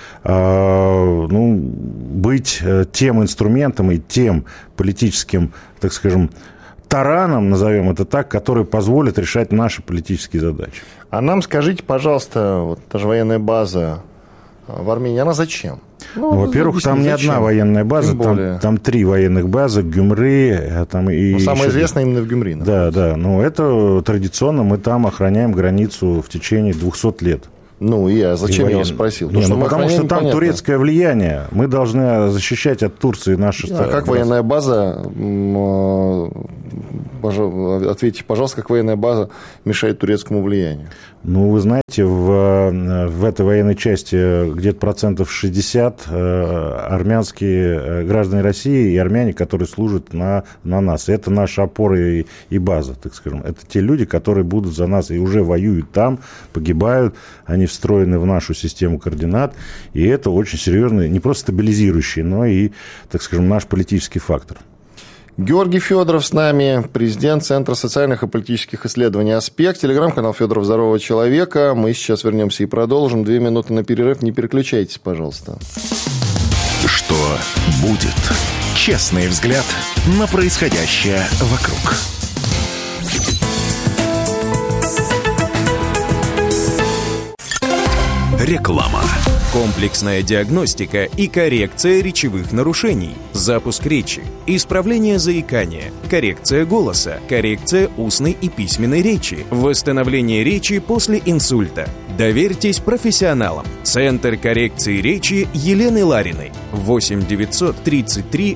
Speaker 11: быть тем инструментом и тем политическим, так скажем, тараном, назовем это так, который позволит решать наши политические задачи.
Speaker 1: А нам скажите, пожалуйста, вот та же военная база в Армении, она зачем?
Speaker 11: Во-первых, там не одна военная база, там 3 военных базы, Гюмри. Там и
Speaker 1: самая известная именно в Гюмри.
Speaker 11: Да, но это традиционно мы там охраняем границу в течение 200 лет.
Speaker 1: Зачем я спросил?
Speaker 11: Потому что там турецкое влияние. Мы должны защищать от Турции наши страны.
Speaker 1: А как военная база, ответьте, пожалуйста, как военная база мешает турецкому влиянию?
Speaker 11: Вы знаете, в этой военной части где-то 60% армянские граждане России и армяне, которые служат на нас. Это наша опора и база, так скажем. Это те люди, которые будут за нас и уже воюют там, погибают. Они встроены в нашу систему координат. И это очень серьезный, не просто стабилизирующий, но и, так скажем, наш политический фактор.
Speaker 1: Георгий Федоров с нами, президент Центра социальных и политических исследований «Аспект», телеграм-канал Федоров «Здорового человека». Мы сейчас вернемся и продолжим. 2 минуты на перерыв. Не переключайтесь, пожалуйста.
Speaker 2: Что будет? Честный взгляд на происходящее вокруг. Реклама.
Speaker 12: Комплексная диагностика и коррекция речевых нарушений, запуск речи, исправление заикания, коррекция голоса, коррекция устной и письменной речи, восстановление речи после инсульта. Доверьтесь профессионалам. Центр коррекции речи Елены Лариной. 8 933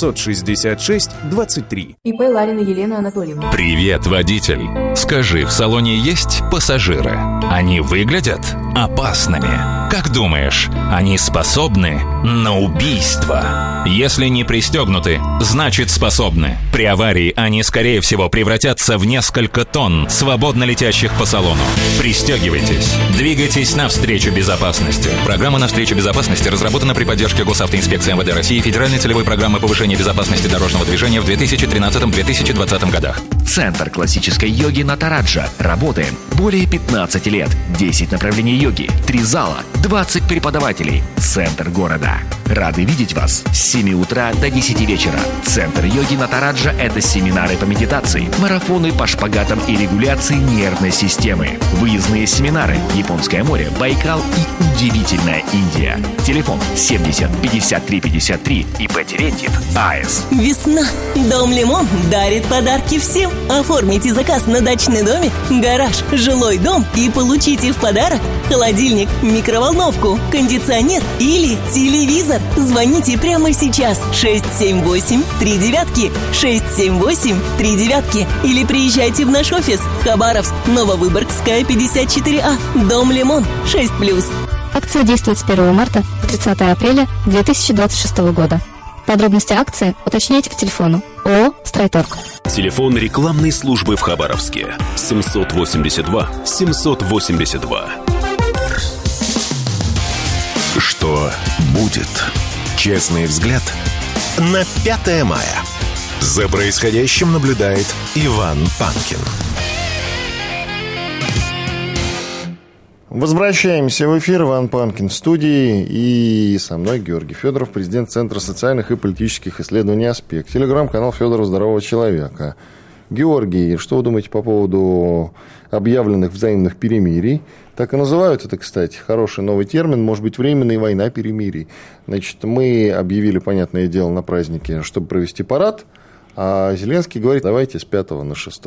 Speaker 12: 666 23.
Speaker 13: ИП Ларина Елена Анатольевна.
Speaker 4: Привет, водитель. Скажи, в салоне есть пассажиры? Они выглядят опасными. Как думаешь, они способны на убийство? Если не пристегнуты, значит способны. При аварии они, скорее всего, превратятся в несколько тонн, свободно летящих по салону. Пристегивайтесь. Двигайтесь навстречу безопасности. Программа «Навстречу безопасности» разработана при поддержке Госавтоинспекции МВД России и Федеральной целевой программы повышения безопасности дорожного движения в 2013-2020 годах.
Speaker 8: Центр классической йоги Натараджа. Работаем более 15 лет. 10 направлений йоги, 3 зала, 20 преподавателей. Центр города. Рады видеть вас с 7 утра до 10 вечера. Центр йоги Натараджа – это семинары по медитации, марафоны по шпагатам и регуляции нервной системы, выездные семинары, Японское море, Байкал и удивительная Индия. Телефон 70 53 53 ИП Терентьев АЭС.
Speaker 6: Весна. Дом Лимон дарит подарки всем. Оформите заказ на дачный домик, гараж, жилой дом и получите в подарок холодильник, микроволновку, кондиционер или телевизор. Звоните прямо сейчас 678-39, 678-39 или приезжайте в наш офис Хабаровск, Нововыборгская, 54А, Дом Лимон, 6+.
Speaker 7: Акция действует с 1 марта по 30 апреля 2026 года. Подробности акции уточняйте по телефону ООО «Стройторг».
Speaker 5: Телефон рекламной службы в Хабаровске 782 782.
Speaker 2: Что будет? Честный взгляд на 5 мая. За происходящим наблюдает Иван Панкин.
Speaker 1: Возвращаемся в эфир. Иван Панкин в студии. И со мной Георгий Федоров, президент Центра социальных и политических исследований «Аспект». Телеграм-канал Федоров «Здорового человека». Георгий, что вы думаете по поводу объявленных взаимных перемирий? Так и называют это, кстати, хороший новый термин, может быть, временная война перемирий. Значит, мы объявили, понятное дело, на празднике, чтобы провести парад, а Зеленский говорит, давайте с 5 на 6.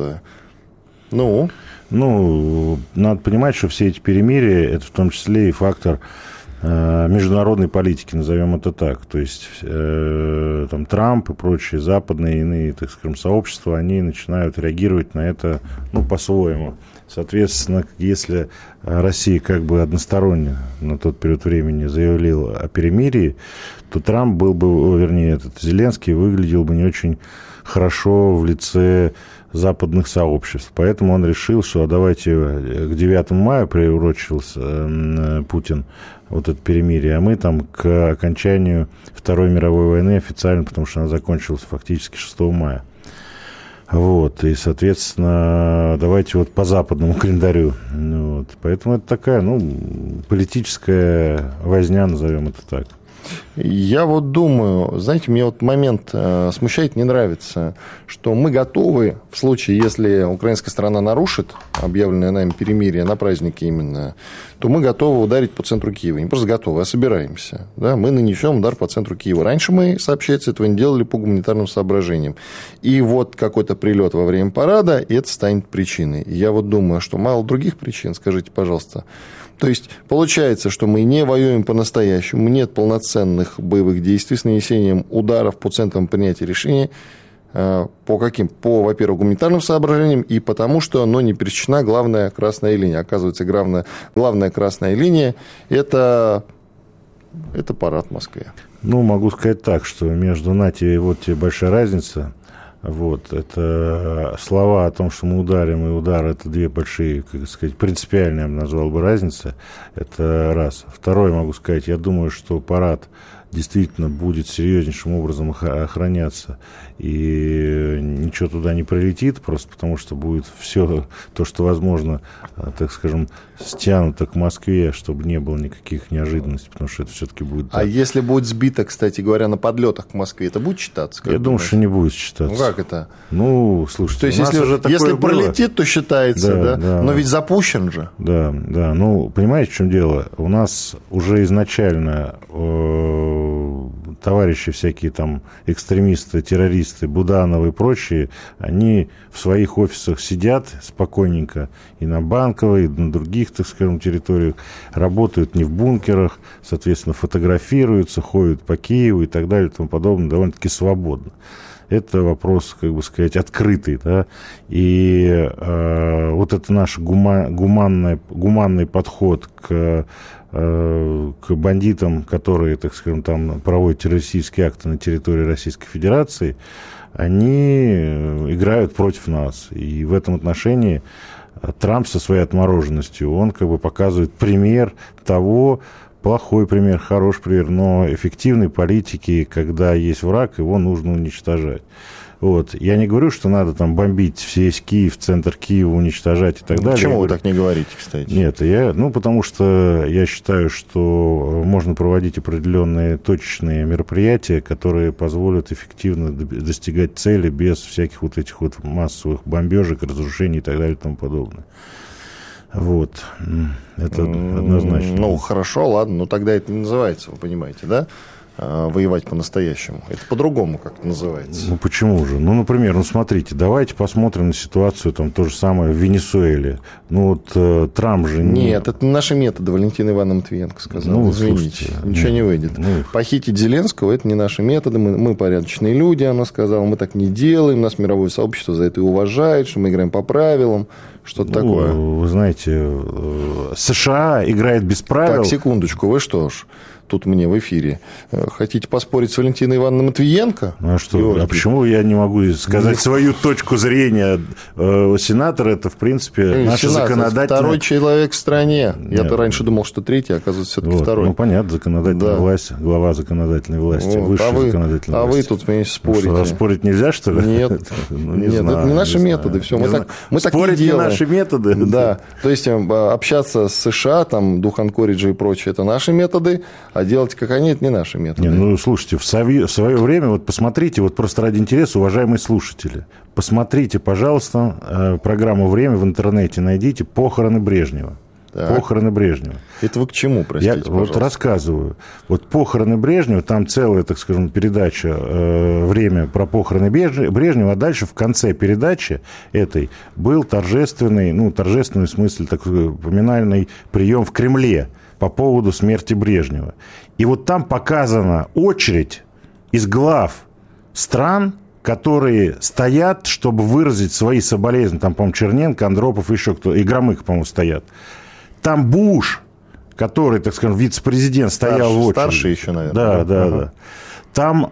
Speaker 11: Надо понимать, что все эти перемирия, это в том числе и фактор международной политики, назовем это так. То есть там Трамп и прочие западные иные, так скажем, сообщества, они начинают реагировать на это по-своему. Соответственно, если Россия как бы односторонне на тот период времени заявила о перемирии, то Трамп был бы, Зеленский выглядел бы не очень хорошо в лице западных сообществ. Поэтому он решил, что давайте к 9 мая приурочился Путин вот это перемирие, а мы там к окончанию Второй мировой войны официально, потому что она закончилась фактически 6 мая. И, соответственно, давайте по западному календарю. Поэтому это такая, политическая возня, назовем это так.
Speaker 1: Я вот думаю, знаете, мне вот момент смущает, не нравится, что мы готовы, в случае, если украинская сторона нарушит объявленное нами перемирие на празднике именно, то мы готовы ударить по центру Киева. Не просто готовы, а собираемся. Да? Мы нанесем удар по центру Киева. Раньше мы, сообщается, этого не делали по гуманитарным соображениям. И вот какой-то прилет во время парада, и это станет причиной. Я вот думаю, что мало других причин, скажите, пожалуйста. То есть, получается, что мы не воюем по-настоящему, нет полноценных боевых действий с нанесением ударов по центрам принятия решений. По каким? По, во-первых, гуманитарным соображениям и потому, что не пересечена главная красная линия. Оказывается, главная красная линия – это парад в Москве.
Speaker 11: Могу сказать так, что между НАТО и вот тебе большая разница. Вот, это слова о том, что мы ударим, и удар, это две большие, как сказать, принципиальные, я бы назвал бы, разницы. Это раз. Второе, могу сказать, я думаю, что парад действительно будет серьезнейшим образом охраняться, и ничего туда не прилетит, просто потому что будет все то, что возможно, так скажем, стянуто к Москве, чтобы не было никаких неожиданностей, потому что это все-таки будет...
Speaker 1: А если будет сбито, кстати говоря, на подлетах к Москве, это будет считаться?
Speaker 11: Я думаю, что не будет считаться.
Speaker 1: Как это?
Speaker 11: Слушайте,
Speaker 1: то есть, если пролетит, то считается, да? Но ведь запущен же.
Speaker 11: Да. Понимаете, в чем дело? У нас уже изначально товарищи всякие там экстремисты, террористы, Будановы и прочие, они в своих офисах сидят спокойненько и на Банковой, и на других, так скажем, территориях, работают не в бункерах, соответственно, фотографируются, ходят по Киеву и так далее и тому подобное довольно-таки свободно. Это вопрос, как бы сказать, открытый, да, и вот это наш гуманный подход к бандитам, которые, так скажем, там проводят террористические акты на территории Российской Федерации, они играют против нас. И в этом отношении Трамп со своей отмороженностью, он как бы показывает пример того, плохой пример, хороший пример, но эффективной политики, когда есть враг, его нужно уничтожать. Вот. Я не говорю, что надо там бомбить весь Киев, центр Киева, уничтожать и так далее.
Speaker 1: Почему вы так не говорите, кстати?
Speaker 11: Нет, потому что я считаю, что можно проводить определенные точечные мероприятия, которые позволят эффективно достигать цели без всяких вот этих вот массовых бомбежек, разрушений и так далее и тому подобное. Вот. Это однозначно.
Speaker 1: Хорошо, ладно, тогда это не называется, вы понимаете, да? Воевать по-настоящему. Это по-другому как-то называется.
Speaker 11: Почему же? Например, смотрите, давайте посмотрим на ситуацию, там, то же самое в Венесуэле. Трамп же...
Speaker 1: Нет, это наши методы, Валентина Ивановна Матвиенко сказала. Извините, слушайте, ничего не выйдет. Похитить Зеленского – это не наши методы, мы порядочные люди, она сказала, мы так не делаем, нас мировое сообщество за это и уважает, что мы играем по правилам, что-то такое.
Speaker 11: Вы знаете, США играет без правил.
Speaker 1: Так, секундочку, вы что ж... Тут мне в эфире. Хотите поспорить с Валентиной Ивановной Матвиенко?
Speaker 11: А почему я не могу сказать свою точку зрения? Сенатор – это, в принципе, наша законодательная...
Speaker 1: Второй человек в стране. Я-то раньше думал, что третий, а оказывается, все-таки второй.
Speaker 11: Понятно, законодательная власть, глава законодательной власти, высшей законодательной власти.
Speaker 1: А вы тут вместе спорите.
Speaker 11: Спорить нельзя, что ли?
Speaker 1: Нет, это не наши методы. Все, мы так не делаем.
Speaker 11: Не наши методы?
Speaker 1: Да. То есть, общаться с США, там, Дух Анкориджа и прочее, это наши методы, а делать как они, это не наши методы.
Speaker 11: Слушайте, в свое время, посмотрите, просто ради интереса, уважаемые слушатели, посмотрите, пожалуйста, программу «Время» в интернете, найдите «Похороны Брежнева». Так. Похороны Брежнева.
Speaker 1: Это вы к чему, простите,
Speaker 11: пожалуйста? Рассказываю. Похороны Брежнева, там целая, так скажем, передача «Время» про похороны Брежнева, а дальше в конце передачи этой был торжественный в смысле такой поминальный прием в Кремле по поводу смерти Брежнева. И там показана очередь из глав стран, которые стоят, чтобы выразить свои соболезнования. Там, по-моему, Черненко, Андропов, еще кто-то, и Громыко, по-моему, стоят. Там Буш, который, так скажем, вице-президент, стоял в очереди.
Speaker 1: Старший еще, наверное.
Speaker 11: Да. Там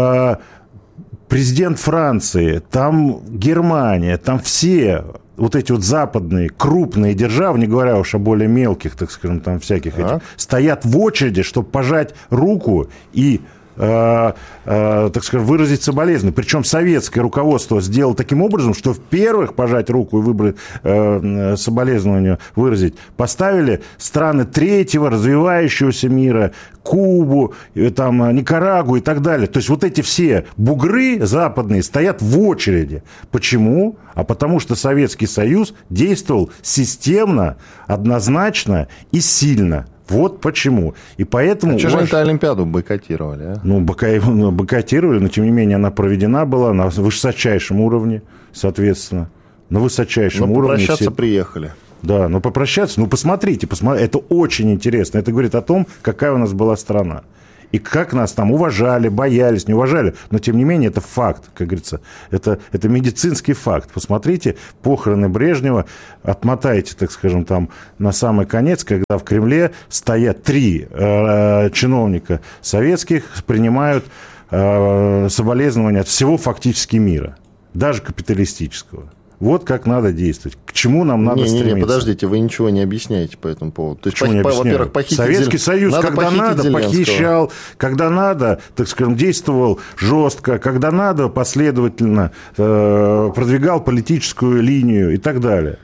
Speaker 11: президент Франции, там Германия, там все... эти западные крупные державы, не говоря уж о более мелких, так скажем, там всяких этих, стоят в очереди, чтобы пожать руку и так скажем, выразить соболезнования. Причем советское руководство сделало таким образом, что в-первых, пожать руку и выбрать соболезнования выразить, поставили страны третьего развивающегося мира, Кубу, там, Никарагуа и так далее. То есть вот эти все бугры западные стоят в очереди. Почему? А потому что Советский Союз действовал системно, однозначно и сильно. Вот почему. И поэтому...
Speaker 1: Что же они-то Олимпиаду бойкотировали? А?
Speaker 11: Ну, бойкотировали, но, тем не менее, она проведена была на высочайшем уровне, соответственно. На высочайшем уровне.
Speaker 1: Попрощаться приехали.
Speaker 11: Да, но попрощаться... Ну, посмотрите, это очень интересно. Это говорит о том, какая у нас была страна. И как нас там уважали, боялись, не уважали. Но, тем не менее, это факт, как говорится. Это медицинский факт. Посмотрите, похороны Брежнева, отмотайте, так скажем, там на самый конец, когда в Кремле стоят 3 чиновника советских, принимают соболезнования от всего фактически мира, даже капиталистического. Вот как надо действовать. К чему нам надо стремиться?
Speaker 1: Не, подождите, вы ничего не объясняете по этому поводу. То есть, во-первых, похитить
Speaker 11: Советский Союз, когда надо, похищал, когда надо, так скажем, действовал жестко, когда надо, последовательно продвигал политическую линию и так далее.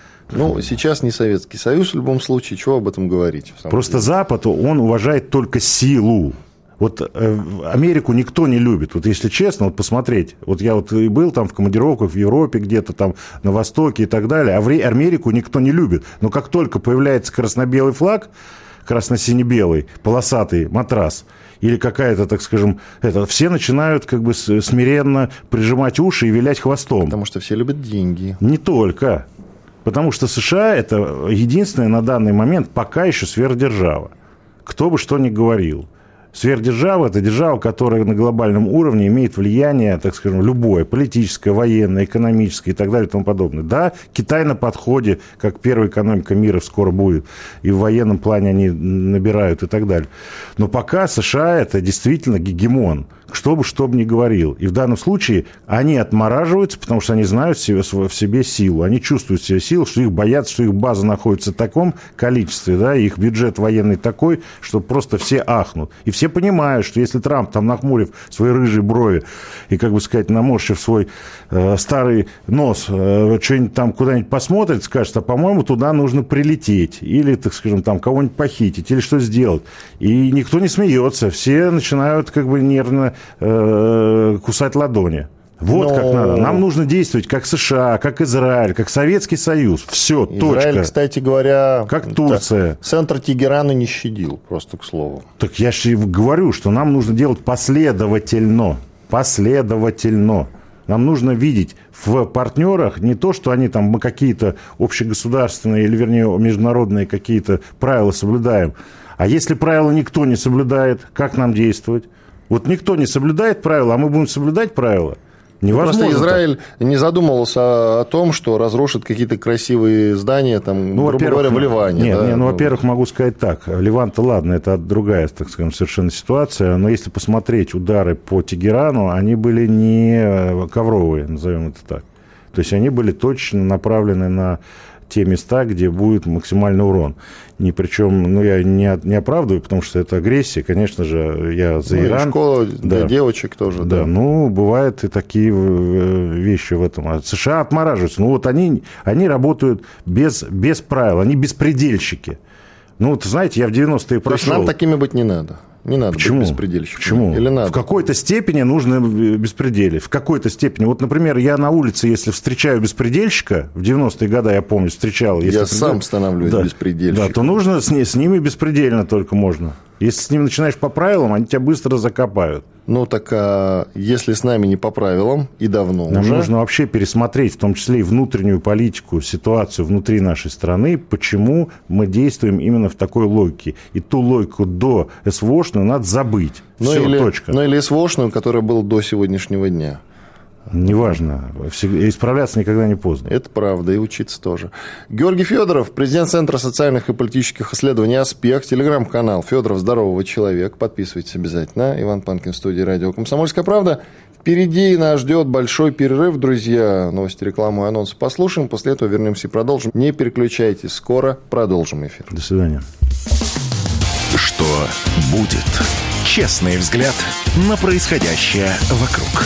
Speaker 1: Ну, сейчас не Советский Союз в любом случае. Чего об этом говорить?
Speaker 11: Просто Запад, он уважает только силу. Вот Америку никто не любит. Вот если честно, вот посмотреть. Вот я вот и был там в командировках в Европе, где-то там на Востоке и так далее. А Америку никто не любит. Но как только появляется красно-белый флаг, красно-сине-белый, полосатый матрас, или какая-то, так скажем, все начинают как бы смиренно прижимать уши и вилять хвостом.
Speaker 1: Потому что все любят деньги.
Speaker 11: Не только. Потому что США – это единственная на данный момент пока еще сверхдержава. Кто бы что ни говорил. Сверхдержава – это держава, которая на глобальном уровне имеет влияние, так скажем, любое, политическое, военное, экономическое и так далее и тому подобное. Да, Китай на подходе, как первая экономика мира скоро будет, и в военном плане они набирают и так далее. Но пока США – это действительно гегемон, что бы ни говорил. И в данном случае они отмораживаются, потому что они знают в себе силу. Они чувствуют в себе силу, что их боятся, что их база находится в таком количестве, да, и их бюджет военный такой, что просто все ахнут. И все понимают, что если Трамп, там, нахмурив свои рыжие брови и, как бы сказать, наморщив свой старый нос, что-нибудь там куда-нибудь посмотрит, скажет, а, по-моему, туда нужно прилететь. Или, так скажем, там кого-нибудь похитить, или что сделать. И никто не смеется. Все начинают, как бы, нервно кусать ладони. Вот как надо. Нам нужно действовать как США, как Израиль, как Советский Союз. Все, точка.
Speaker 1: Израиль, кстати говоря,
Speaker 11: как Турция.
Speaker 1: Центр Тегерана не щадил, просто к слову.
Speaker 11: Так я же говорю, что нам нужно делать последовательно. Последовательно. Нам нужно видеть в партнерах не то, что они там, мы какие-то общегосударственные, или, вернее, международные какие-то правила соблюдаем. А если правила никто не соблюдает, как нам действовать? Вот никто не соблюдает правила, а мы будем соблюдать правила. Невозможно.
Speaker 1: Просто Израиль не задумывался о том, что разрушит какие-то красивые здания, там, грубо говоря, в Ливане.
Speaker 11: Нет, во-первых, могу сказать так. Ливан-то ладно, это другая, так скажем, совершенно ситуация. Но если посмотреть удары по Тегерану, они были не ковровые, назовем это так. То есть они были точно направлены на те места, где будет максимальный урон. Причем, я не оправдываю, потому что это агрессия, конечно же, я за Иран.
Speaker 1: И школа для девочек тоже.
Speaker 11: Да, бывают и такие вещи в этом. А США отмораживаются. Они работают без правил, они беспредельщики. Знаете, я в 90-е прошел.
Speaker 1: То есть нам такими быть не надо? Не надо быть беспредельщиком.
Speaker 11: Почему?
Speaker 1: Или надо?
Speaker 11: В какой-то степени нужно беспределить. В какой-то степени. Вот, например, я на улице, если встречаю беспредельщика, в 90-е годы, я помню, встречал.
Speaker 1: Я сам становлюсь беспредельщиком.
Speaker 11: Да, то нужно с ними беспредельно только можно. Если с ними начинаешь по правилам, они тебя быстро закопают.
Speaker 1: Если с нами не по правилам, и давно
Speaker 11: Нам нужно вообще пересмотреть, в том числе и внутреннюю политику, ситуацию внутри нашей страны, почему мы действуем именно в такой логике. И ту логику до СВОшную надо забыть. Точка.
Speaker 1: Или СВОшную, которая была до сегодняшнего дня.
Speaker 11: Неважно. Исправляться никогда не поздно.
Speaker 1: Это правда, и учиться тоже. Георгий Федоров, президент Центра социальных и политических исследований «Аспект», телеграм-канал «Федоров. Здорового человека». Подписывайтесь обязательно. Иван Панкин, в студии радио «Комсомольская правда». Впереди нас ждет большой перерыв, друзья. Новости, рекламу и анонсы послушаем. После этого вернемся и продолжим. Не переключайтесь. Скоро продолжим эфир.
Speaker 11: До свидания.
Speaker 2: Что будет? Честный взгляд на происходящее вокруг.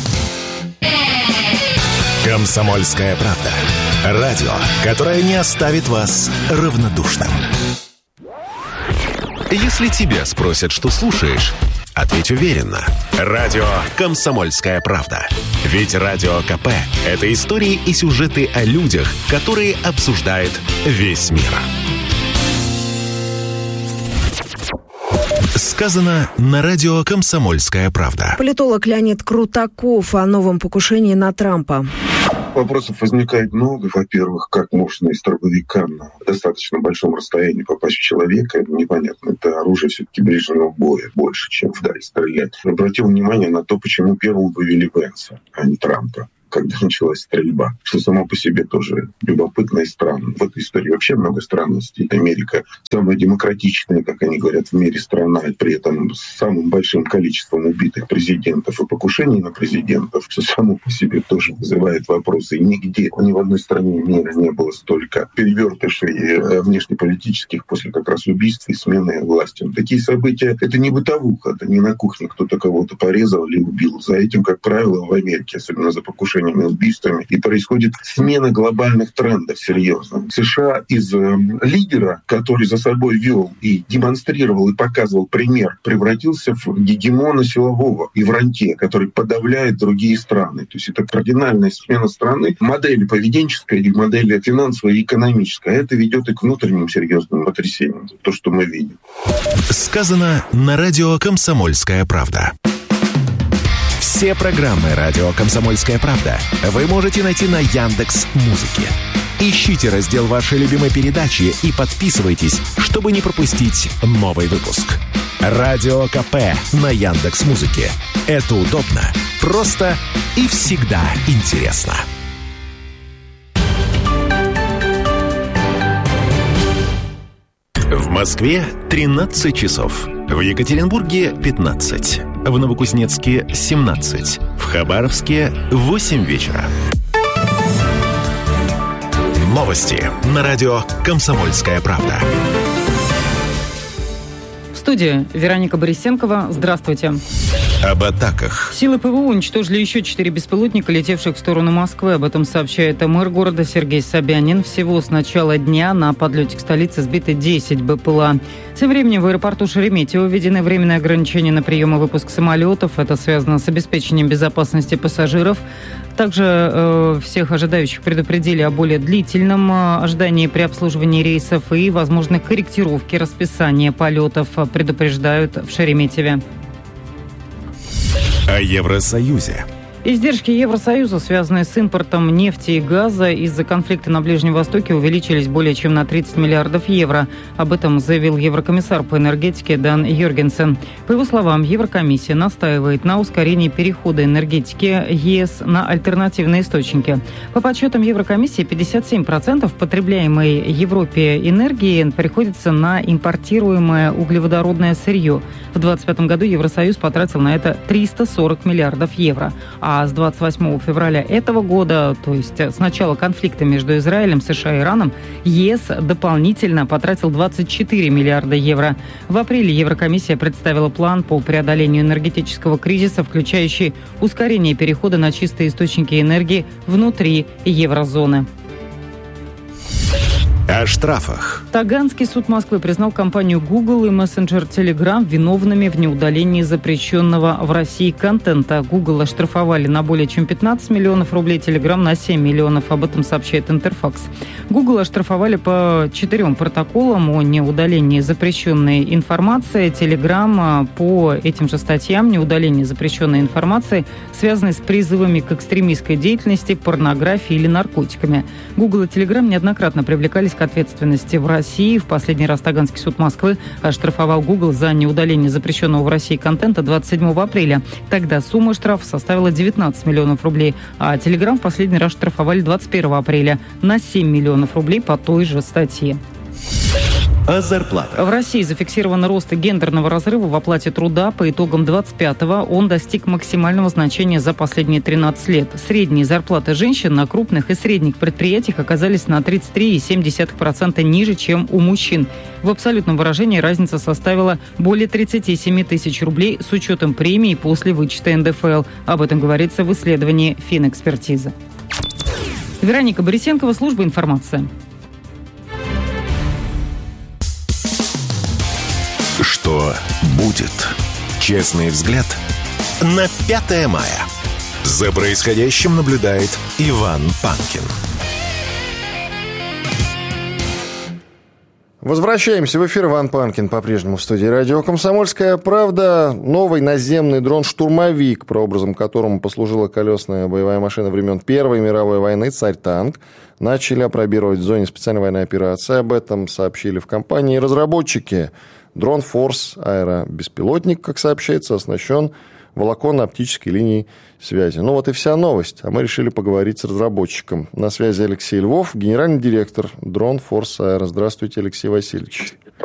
Speaker 2: «Комсомольская правда». Радио, которое не оставит вас равнодушным. Если тебя спросят, что слушаешь, ответь уверенно. Радио «Комсомольская правда». Ведь Радио КП – это истории и сюжеты о людях, которые обсуждает весь мир. Сказано на радио «Комсомольская правда».
Speaker 14: Политолог Леонид Крутаков о новом покушении на Трампа.
Speaker 15: Вопросов возникает много. Во-первых, как можно из дробовика на достаточно большом расстоянии попасть в человека? Это непонятно. Это оружие все-таки ближнего боя больше, чем вдаль стрелять. Обратил внимание на то, почему первым вывели Венса, а не Трампа, когда началась стрельба, что само по себе тоже любопытно и странно. В этой истории вообще много странностей. Америка самая демократичная, как они говорят, в мире страна, и при этом с самым большим количеством убитых президентов и покушений на президентов, что само по себе тоже вызывает вопросы. И нигде, ни в одной стране мира не было столько перевертышей внешнеполитических после как раз убийств и смены власти. Такие события — это не бытовуха, это не на кухне кто-то кого-то порезал или убил. За этим, как правило, в Америке, особенно за покушение убийствами, и происходит смена глобальных трендов серьезно. США из лидера, который за собой вел и демонстрировал и показывал пример, превратился в гегемона силового и в рантье, который подавляет другие страны. То есть это кардинальная смена страны, модели поведенческой и модели финансовой и экономической. А это ведет и к внутренним серьезным потрясениям. То, что мы видим.
Speaker 2: Сказано на радио «Комсомольская правда». Все программы радио «Комсомольская правда» вы можете найти на Яндекс.Музыке. Ищите раздел вашей любимой передачи и подписывайтесь, чтобы не пропустить новый выпуск. Радио КП на Яндекс.Музыке. Это удобно, просто и всегда интересно. В Москве 13 часов. В Екатеринбурге 15. В Новокузнецке 17. В Хабаровске 8 вечера. Новости на радио «Комсомольская правда».
Speaker 16: В студии Вероника Борисенкова. Здравствуйте.
Speaker 2: Об атаках.
Speaker 16: Силы ПВО уничтожили еще 4 беспилотника, летевших в сторону Москвы. Об этом сообщает мэр города Сергей Собянин. Всего с начала дня на подлете к столице сбиты 10 БПЛА. Тем временем в аэропорту Шереметьево введены временные ограничения на прием и выпуск самолетов. Это связано с обеспечением безопасности пассажиров. Также всех ожидающих предупредили о более длительном ожидании при обслуживании рейсов и возможной корректировке расписания полетов, предупреждают в Шереметьеве.
Speaker 2: О Евросоюзе.
Speaker 16: Издержки Евросоюза, связанные с импортом нефти и газа из-за конфликта на Ближнем Востоке, увеличились более чем на 30 миллиардов евро. Об этом заявил еврокомиссар по энергетике Дан Йоргенсен. По его словам, Еврокомиссия настаивает на ускорении перехода энергетики ЕС на альтернативные источники. По подсчетам Еврокомиссии, 57% потребляемой Европе энергии приходится на импортируемое углеводородное сырье. В 2025 году Евросоюз потратил на это 340 миллиардов евро. А с 28 февраля этого года, то есть с начала конфликта между Израилем, США и Ираном, ЕС дополнительно потратил 24 миллиарда евро. В апреле Еврокомиссия представила план по преодолению энергетического кризиса, включающий ускорение перехода на чистые источники энергии внутри еврозоны.
Speaker 2: О штрафах.
Speaker 16: Таганский суд Москвы признал компанию Google и мессенджер Telegram виновными в неудалении запрещенного в России контента. Google оштрафовали на более чем 15 миллионов рублей, Telegram на 7 миллионов. Об этом сообщает Интерфакс. Google оштрафовали по 4 протоколам о неудалении запрещенной информации. Telegram по этим же статьям неудаление запрещенной информации, связанной с призывами к экстремистской деятельности, порнографии или наркотиками. Google и Telegram неоднократно привлекались к ответственности в России. В последний раз Таганский суд Москвы оштрафовал Google за неудаление запрещенного в России контента 27 апреля. Тогда сумма штрафа составила 19 миллионов рублей, а Telegram в последний раз штрафовали 21 апреля на 7 миллионов рублей по той же статье.
Speaker 17: о зарплатах.
Speaker 16: В России зафиксирован рост гендерного разрыва в оплате труда. По итогам 25-го он достиг максимального значения за последние 13 лет. Средние зарплаты женщин на крупных и средних предприятиях оказались на 33,7% ниже, чем у мужчин. В абсолютном выражении разница составила более 37 тысяч рублей с учетом премий после вычета НДФЛ. Об этом говорится в исследовании Финэкспертизы. Вероника Борисенкова, служба информации.
Speaker 2: Что будет? Честный взгляд на 5 мая. За происходящим наблюдает Иван Панкин.
Speaker 1: Возвращаемся в эфир. Иван Панкин по-прежнему в студии радио «Комсомольская правда». Новый наземный дрон-штурмовик, прообразом которому послужила колесная боевая машина времен Первой мировой войны «Царь-танк», начали опробировать в зоне специальной военной операции. Об этом сообщили в компании разработчики. Дрон Force аэробеспилотник, как сообщается, оснащен волоконно-оптической линией связи. Ну вот и вся новость. А мы решили поговорить с разработчиком. На связи Алексей Львов, генеральный директор Дрон Force Аэро. Здравствуйте, Алексей Васильевич.